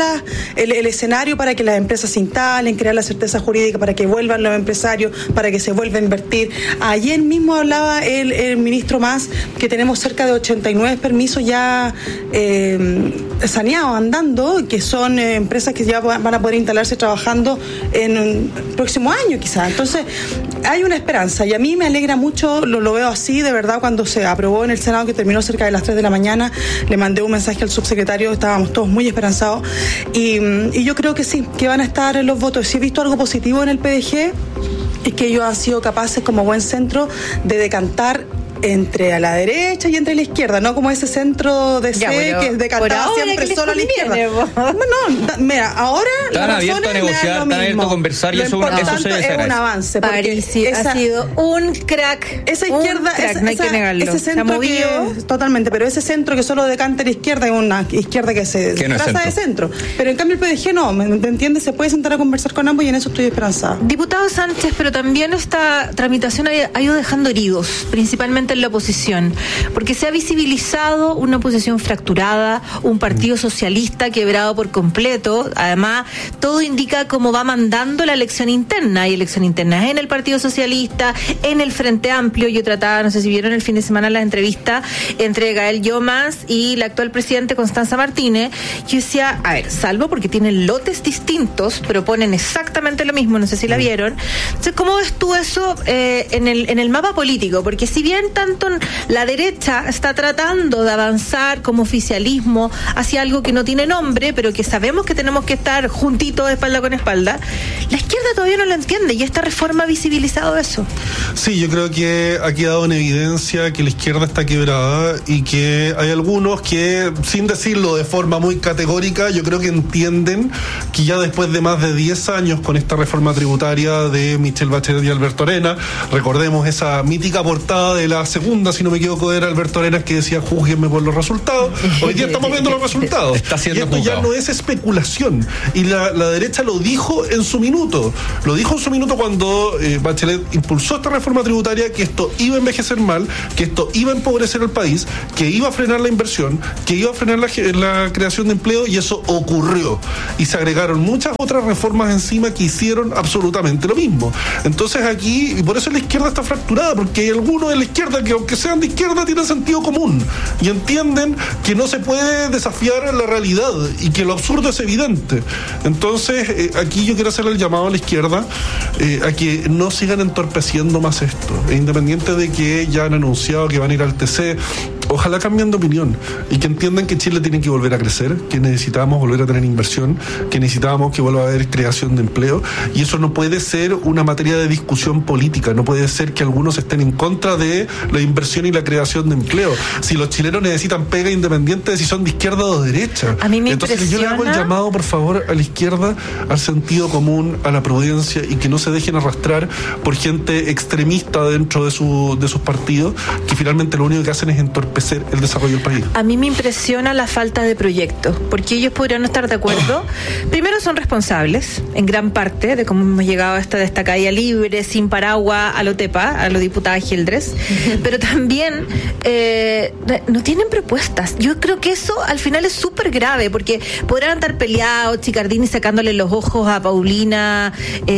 el escenario para que las empresas se instalen, crear la certeza jurídica para que vuelvan los empresarios, para que se vuelva a invertir. Ayer mismo hablaba el ministro Mas que tenemos cerca de 89 permisos ya saneados, andando, que son empresas que ya van a poder instalarse trabajando en el próximo año quizás. Entonces hay una esperanza y a mí me alegra mucho, lo veo así, de verdad. Cuando se aprobó en el Senado, que terminó cerca de las 3 de la mañana, le mandé un mensaje al subsecretario, estábamos todos muy esperanzados y yo creo que sí, que van a estar en los votos. Si he visto algo positivo en el PDG, es que ellos han sido capaces como buen centro de decantar entre a la derecha y entre la izquierda, no como ese centro de que es decantado siempre solo a la izquierda. Mira, ahora están abiertos a negociar, están abiertos a conversar y eso se es un avance. París ha sido un crack. Esa izquierda, no hay que negarlo. Ese centro totalmente, pero ese centro que solo decanta a la izquierda es una izquierda que se traza de centro. Pero en cambio el PDG no, ¿me entiendes? Se puede sentar a conversar con ambos y en eso estoy esperanzada. Diputado Sánchez, pero también esta tramitación ha ido dejando heridos, principalmente especialmente en la oposición, porque se ha visibilizado una oposición fracturada, un partido socialista quebrado por completo. Además, todo indica cómo va mandando la elección interna. Hay elección interna en el Partido Socialista, en el Frente Amplio. Yo trataba, no sé si vieron el fin de semana las entrevistas entre Gael Llomas y la actual presidente Constanza Martínez. Yo decía, a ver, salvo porque tienen lotes distintos, proponen exactamente lo mismo, no sé si la vieron. Entonces, ¿cómo ves tú eso en el mapa político? Porque si bien tanto la derecha está tratando de avanzar como oficialismo hacia algo que no tiene nombre, pero que sabemos que tenemos que estar juntitos, espalda con espalda, la izquierda todavía no lo entiende, y esta reforma ha visibilizado eso. Sí, yo creo que ha quedado en evidencia que la izquierda está quebrada y que hay algunos que, sin decirlo de forma muy categórica, yo creo que entienden que ya después de más de 10 años con esta reforma tributaria de Michelle Bachelet y Alberto Arenas, recordemos esa mítica portada de la segunda, si no me equivoco, era Alberto Arenas, que decía júzguenme por los resultados. Hoy día estamos viendo los resultados. Está siendo y esto juzgado. ya no es especulación. Y la derecha lo dijo en su minuto. Lo dijo en su minuto cuando Bachelet impulsó esta reforma tributaria, que esto iba a envejecer mal, que esto iba a empobrecer al país, que iba a frenar la inversión, que iba a frenar la creación de empleo, y eso ocurrió. Y se agregaron muchas otras reformas encima que hicieron absolutamente lo mismo. Entonces aquí, y por eso la izquierda está fracturada, porque hay algunos de la izquierda que, aunque sean de izquierda, tienen sentido común y entienden que no se puede desafiar la realidad y que lo absurdo es evidente. Entonces aquí yo quiero hacerle el llamado a la izquierda a que no sigan entorpeciendo más esto, independiente de que ya han anunciado que van a ir al TC. Ojalá cambien de opinión y que entiendan que Chile tiene que volver a crecer, que necesitamos volver a tener inversión, que necesitamos que vuelva a haber creación de empleo, y eso no puede ser una materia de discusión política. No puede ser que algunos estén en contra de la inversión y la creación de empleo. Si los chilenos necesitan pega, independiente de si son de izquierda o de derecha. A mí me Entonces yo le hago el llamado, por favor, a la izquierda, al sentido común, a la prudencia, y que no se dejen arrastrar por gente extremista dentro de sus partidos, que finalmente lo único que hacen es entorpecer el desarrollo del país. A mí me impresiona la falta de proyectos, porque ellos podrían no estar de acuerdo. Primero, son responsables en gran parte de cómo hemos llegado a esta caída libre, sin paraguas, a lo Tepa, a lo diputada Gildres, pero también no tienen propuestas. Yo creo que eso al final es súper grave, porque podrán estar peleados, Chicardini sacándole los ojos a Paulina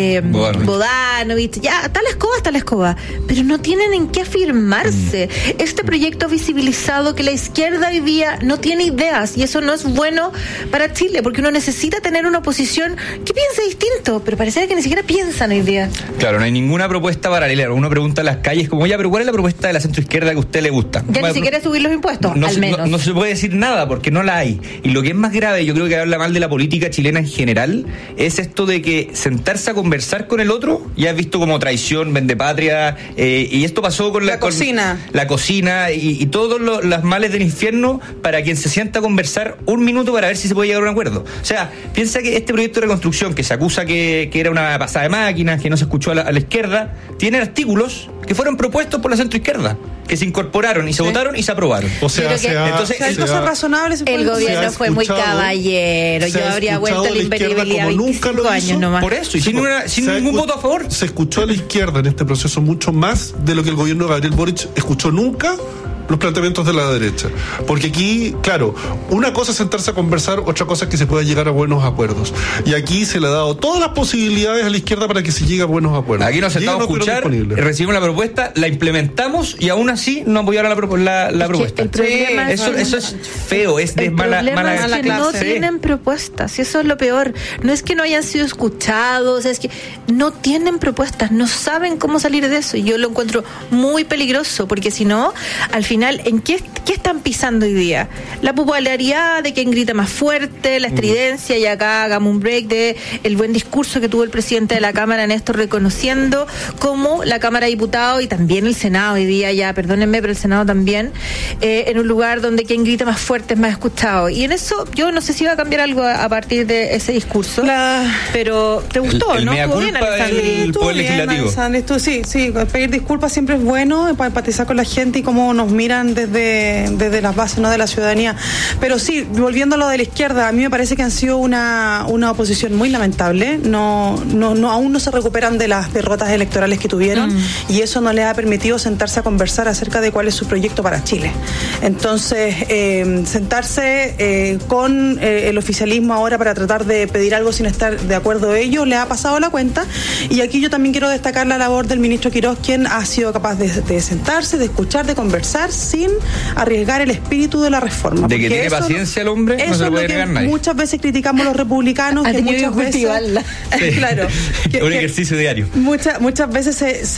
Bodanovich, ya, está la escoba, pero no tienen en qué afirmarse. Este proyecto visibilizado que la izquierda hoy día no tiene ideas, y eso no es bueno para Chile, porque uno necesita tener una oposición que piense distinto, pero parece que ni siquiera piensan hoy día. Claro, no hay ninguna propuesta paralela. Uno pregunta en las calles como, ya, pero ¿cuál es la propuesta de la centroizquierda que a usted le gusta? Ya ni siquiera subir los impuestos, al menos. No se puede decir nada porque no la hay. Y lo que es más grave, yo creo que habla mal de la política chilena en general, es esto de que sentarse a conversar con el otro ya es visto como traición, vendepatria, y esto pasó con la cocina. La cocina y todos los males del infierno para quien se sienta a conversar un minuto para ver si se puede llegar a un acuerdo. O sea, piensa que este proyecto de reconstrucción, que se acusa que era una pasada de máquinas, que no se escuchó a la izquierda, tiene artículos que fueron propuestos por la centroizquierda, que se incorporaron y se votaron y se aprobaron. O sea, entonces hay cosas razonables. El gobierno fue muy caballero. Yo habría vuelto a la invertibilidad 25 años nomás. Por eso, y sin ningún voto a favor. Se escuchó a la izquierda en este proceso mucho más de lo que el gobierno de Gabriel Boric escuchó nunca los planteamientos de la derecha. Porque aquí, claro, una cosa es sentarse a conversar, otra cosa es que se pueda llegar a buenos acuerdos. Y aquí se le ha dado todas las posibilidades a la izquierda para que se llegue a buenos acuerdos. Aquí nos sentamos a escuchar, recibimos la propuesta, la implementamos y aún así no apoyaron la propuesta. El problema eso es feo, es de mala clase. No tienen propuestas, y eso es lo peor. No es que no hayan sido escuchados, es que no tienen propuestas, no saben cómo salir de eso. Y yo lo encuentro muy peligroso, porque si no, al final, ¿en qué están pisando hoy día? La popularidad de quien grita más fuerte, la estridencia, y acá hagamos un break de el buen discurso que tuvo el presidente de la Cámara, Néstor, reconociendo cómo la Cámara de Diputados y también el Senado hoy día, ya perdónenme, pero el Senado también, en un lugar donde quien grita más fuerte es más escuchado. Y en eso yo no sé si va a cambiar algo a partir de ese discurso, pero ¿te gustó? ¿No? Estuvo bien, Alessandri. Estuvo bien, Alessandri. Sí, pedir disculpas siempre es bueno para empatizar con la gente y cómo nos mira miran desde las bases, no de la ciudadanía. Pero sí, volviendo a lo de la izquierda, a mí me parece que han sido una oposición muy lamentable. Aún no se recuperan de las derrotas electorales que tuvieron y eso no les ha permitido sentarse a conversar acerca de cuál es su proyecto para Chile. Entonces, sentarse con el oficialismo ahora para tratar de pedir algo sin estar de acuerdo ellos, le ha pasado la cuenta. Y aquí yo también quiero destacar la labor del ministro Quirós, quien ha sido capaz de sentarse, de escuchar, de conversar sin arriesgar el espíritu de la reforma. De que tiene paciencia el hombre, no se lo puede negar nadie. Muchas veces criticamos los republicanos, que muchas veces claro, un ejercicio diario. Muchas veces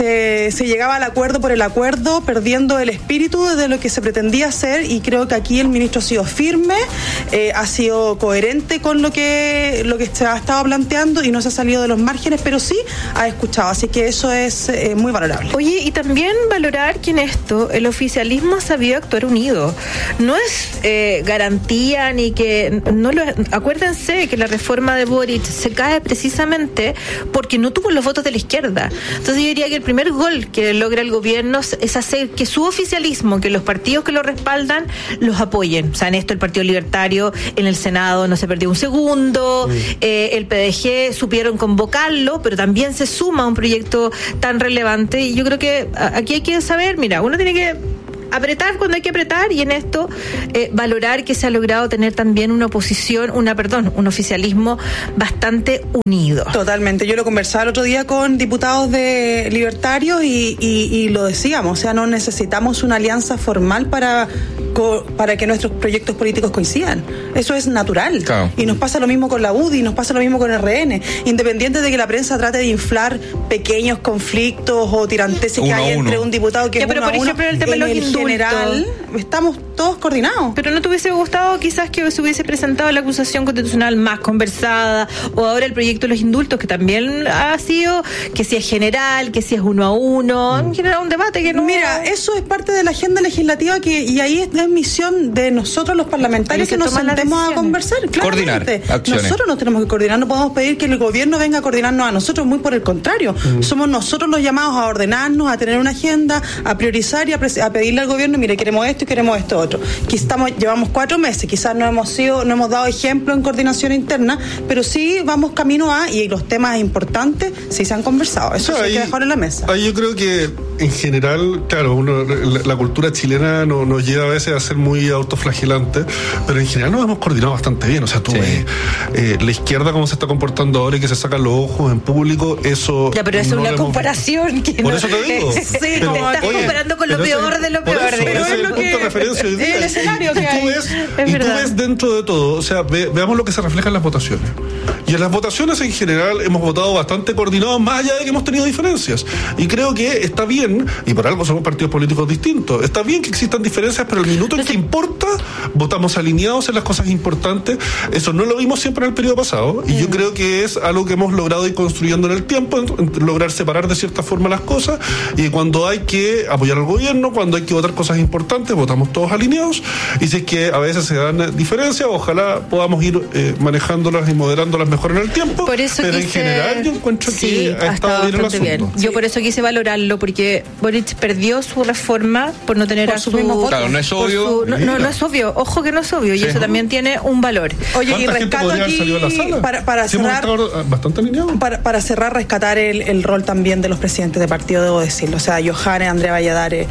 se llegaba al acuerdo por el acuerdo, perdiendo el espíritu de lo que se pretendía hacer, y creo que aquí el ministro ha sido firme, ha sido coherente con lo que se ha estado planteando y no se ha salido de los márgenes, pero sí ha escuchado, así que eso es muy valorable. Oye, y también valorar que en esto el oficialismo ha sabido actuar unido. No es garantía ni que... acuérdense que la reforma de Boric se cae precisamente porque no tuvo los votos de la izquierda. Entonces yo diría que el primer gol que logra el gobierno es hacer que su oficialismo, que los partidos que lo respaldan, los apoyen. O sea, en esto el Partido Libertario en el Senado no se perdió un segundo, el PDG supieron convocarlo, pero también se suma a un proyecto tan relevante, y yo creo que aquí hay que saber, mira, uno tiene que apretar cuando hay que apretar, y en esto valorar que se ha logrado tener también una oposición, un oficialismo bastante unido. Totalmente, yo lo conversaba el otro día con diputados de libertarios y lo decíamos, o sea, no necesitamos una alianza formal para que nuestros proyectos políticos coincidan. Eso es natural. Claro. Y nos pasa lo mismo con la UDI, nos pasa lo mismo con el RN. Independiente de que la prensa trate de inflar pequeños conflictos o tiranteses que hay entre un diputado que es pero por ejemplo, el tema de los indultos, general, estamos todos coordinados. Pero ¿no te hubiese gustado quizás que se hubiese presentado la acusación constitucional más conversada, o ahora el proyecto de los indultos, que también ha sido, que si es general, que si es 1 a 1, en general un debate que no... Mira, eso es parte de la agenda legislativa y ahí es misión de nosotros los parlamentarios que nos sentemos a conversar. Coordinar acciones. Nosotros nos tenemos que coordinar, no podemos pedir que el gobierno venga a coordinarnos a nosotros, muy por el contrario. Somos nosotros los llamados a ordenarnos, a tener una agenda, a priorizar y a pedirle al gobierno, mire, queremos esto y queremos esto otro. Llevamos 4 meses, quizás no hemos dado ejemplo en coordinación interna, pero sí vamos camino y los temas importantes sí se han conversado. Eso sí hay que dejar en la mesa. Ahí yo creo que en general, claro, la cultura chilena nos lleva a veces a ser muy autoflagelante, pero en general nos hemos coordinado bastante bien. O sea, tú ves la izquierda cómo se está comportando ahora y que se sacan los ojos en público, eso... Ya, pero eso es una comparación que por eso te digo. Sí, pero, te estás comparando con lo peor de lo peor. Pero es lo que... referencia hoy día. El escenario que hay. Tú ves dentro de todo, o sea, veamos lo que se refleja en las votaciones. Y en las votaciones en general hemos votado bastante coordinados, más allá de que hemos tenido diferencias. Y creo que está bien, y por algo somos partidos políticos distintos, está bien que existan diferencias, pero el minuto en que importa, votamos alineados en las cosas importantes. Eso no lo vimos siempre en el periodo pasado, y yo creo que es algo que hemos logrado ir construyendo en el tiempo, lograr separar de cierta forma las cosas, y cuando hay que apoyar al gobierno, cuando hay que votar cosas importantes, votamos todos alineados, y si es que a veces se dan diferencias, ojalá podamos ir manejándolas y moderándolas mejor en el tiempo, pero en general yo encuentro que ha estado bien el asunto. Bien. Yo por eso quise valorarlo, porque Boric perdió su reforma por no tener a su mismo voto. Claro, no es obvio. No es obvio, ojo que no es obvio, y eso también tiene un valor. Oye, y rescato aquí para cerrar, bastante alineado. Para cerrar, rescatar el rol también de los presidentes de partido, debo decirlo. O sea, Johannes, Andrea Valladares,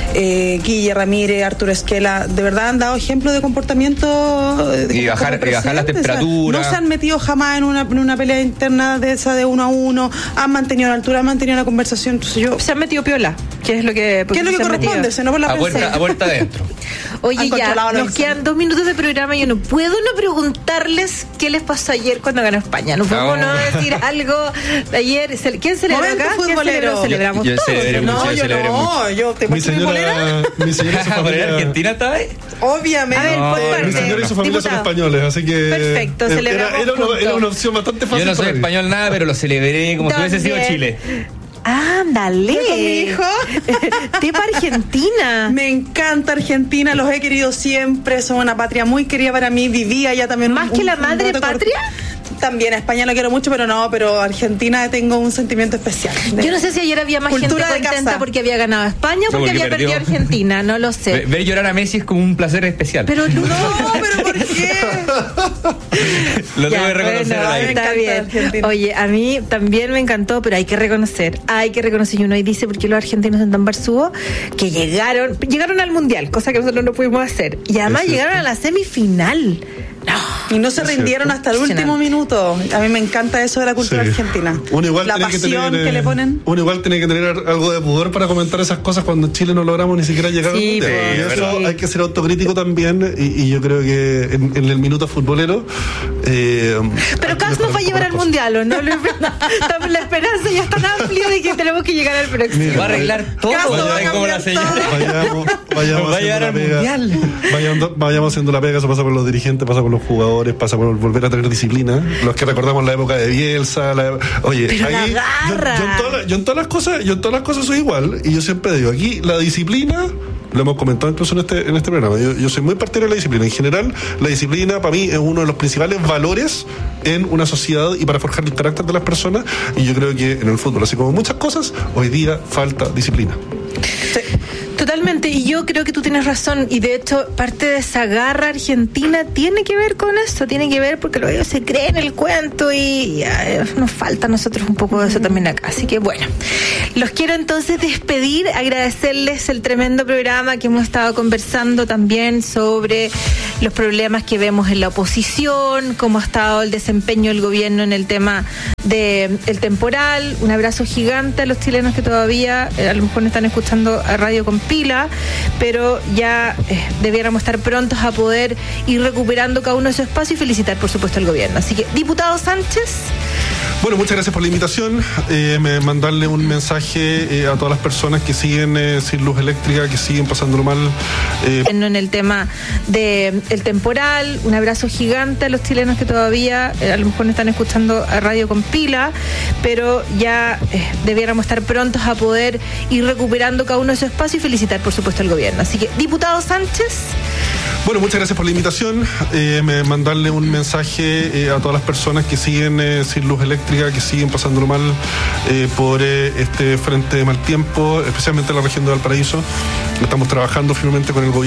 Guille Ramírez, Arturo Esquela, de verdad han dado ejemplo de comportamiento y bajar las temperaturas. O sea, no se han metido jamás en una pelea interna de esa de 1 a 1, han mantenido la altura, han mantenido la conversación. Entonces se han metido piola, que es lo que corresponde, se no por la a puerta adentro. Oye, ya, nos quedan 2 minutos de programa y yo no puedo no preguntarles qué les pasó ayer cuando ganó España. No podemos no decir algo de ayer. ¿Quién celebró acá? Futbolero. Celebramos yo celebré mucho, yo celebré mucho. Yo te mi señora Argentina estaba ahí. Obviamente. Mi señora y su familia son españoles, así que perfecto, era una opción bastante fácil. Yo no soy español nada, pero lo celebré como si hubiese sido Chile. Ándale. Con mi hijo. Tipo Argentina. Me encanta Argentina, los he querido siempre, son una patria muy querida para mí, viví allá también. ¿Más que la madre patria? También a España lo quiero mucho, pero Argentina tengo un sentimiento especial. Yo no sé si ayer había más gente contenta porque había ganado España o porque había perdido Argentina, no lo sé. Ver llorar a Messi es como un placer especial. Pero no, pero ¿por qué? Lo tengo que reconocer. Está bien. Oye, a mí también me encantó, pero hay que reconocer, y uno ahí dice, ¿por qué los argentinos son tan barzúos? Que llegaron al Mundial, cosa que nosotros no pudimos hacer, y además llegaron a la semifinal. Y no se rindieron hasta el último minuto. A mí me encanta eso de la cultura argentina. La pasión que le ponen. Uno igual tiene que tener algo de pudor para comentar esas cosas cuando en Chile no logramos ni siquiera llegar al Mundial. Eso hay que ser autocrítico también, y yo creo que en el minuto futbolero pero Cas nos va a llevar al Mundial, ¿o no? La esperanza ya es tan amplia de que tenemos que llegar al próximo. Va a arreglar todo. Como la señora. Vayamos va a llegar al Mundial. Vayamos haciendo la pega. Eso pasa por los dirigentes, pasa por los jugadores, pasa por volver a tener disciplina. Los que recordamos la época de Bielsa, oye, pero ahí yo en todas las cosas soy igual, y yo siempre digo, aquí la disciplina, lo hemos comentado incluso en este programa, yo soy muy partidario de la disciplina. En general, la disciplina para mí es uno de los principales valores en una sociedad y para forjar el carácter de las personas, y yo creo que en el fútbol, así como muchas cosas, hoy día falta disciplina. Sí. Totalmente, y yo creo que tú tienes razón, y de hecho parte de esa garra argentina tiene que ver con esto, tiene que ver porque ellos se creen el cuento y nos falta a nosotros un poco de eso también acá. Así que bueno, los quiero entonces despedir, agradecerles el tremendo programa que hemos estado conversando también sobre los problemas que vemos en la oposición, cómo ha estado el desempeño del gobierno en el tema del temporal. Un abrazo gigante a los chilenos que todavía a lo mejor no están escuchando a Radio con Pila, pero ya debiéramos estar prontos a poder ir recuperando cada uno de su espacio y felicitar por supuesto al gobierno. Así que, diputado Sánchez. Bueno, muchas gracias por la invitación. Mandarle un mensaje a todas las personas que siguen sin luz eléctrica, que siguen pasándolo mal. En el tema del temporal, un abrazo gigante a los chilenos que todavía a lo mejor no están escuchando a Radio con Pila, pero ya debiéramos estar prontos a poder ir recuperando cada uno de su espacio y felicitar por supuesto al gobierno. Así que, diputado Sánchez. Bueno, muchas gracias por la invitación. Mandarle un mensaje a todas las personas que siguen sin luz eléctrica, que siguen pasándolo mal por este frente de mal tiempo, especialmente en la región de Valparaíso. Estamos trabajando firmemente con el gobierno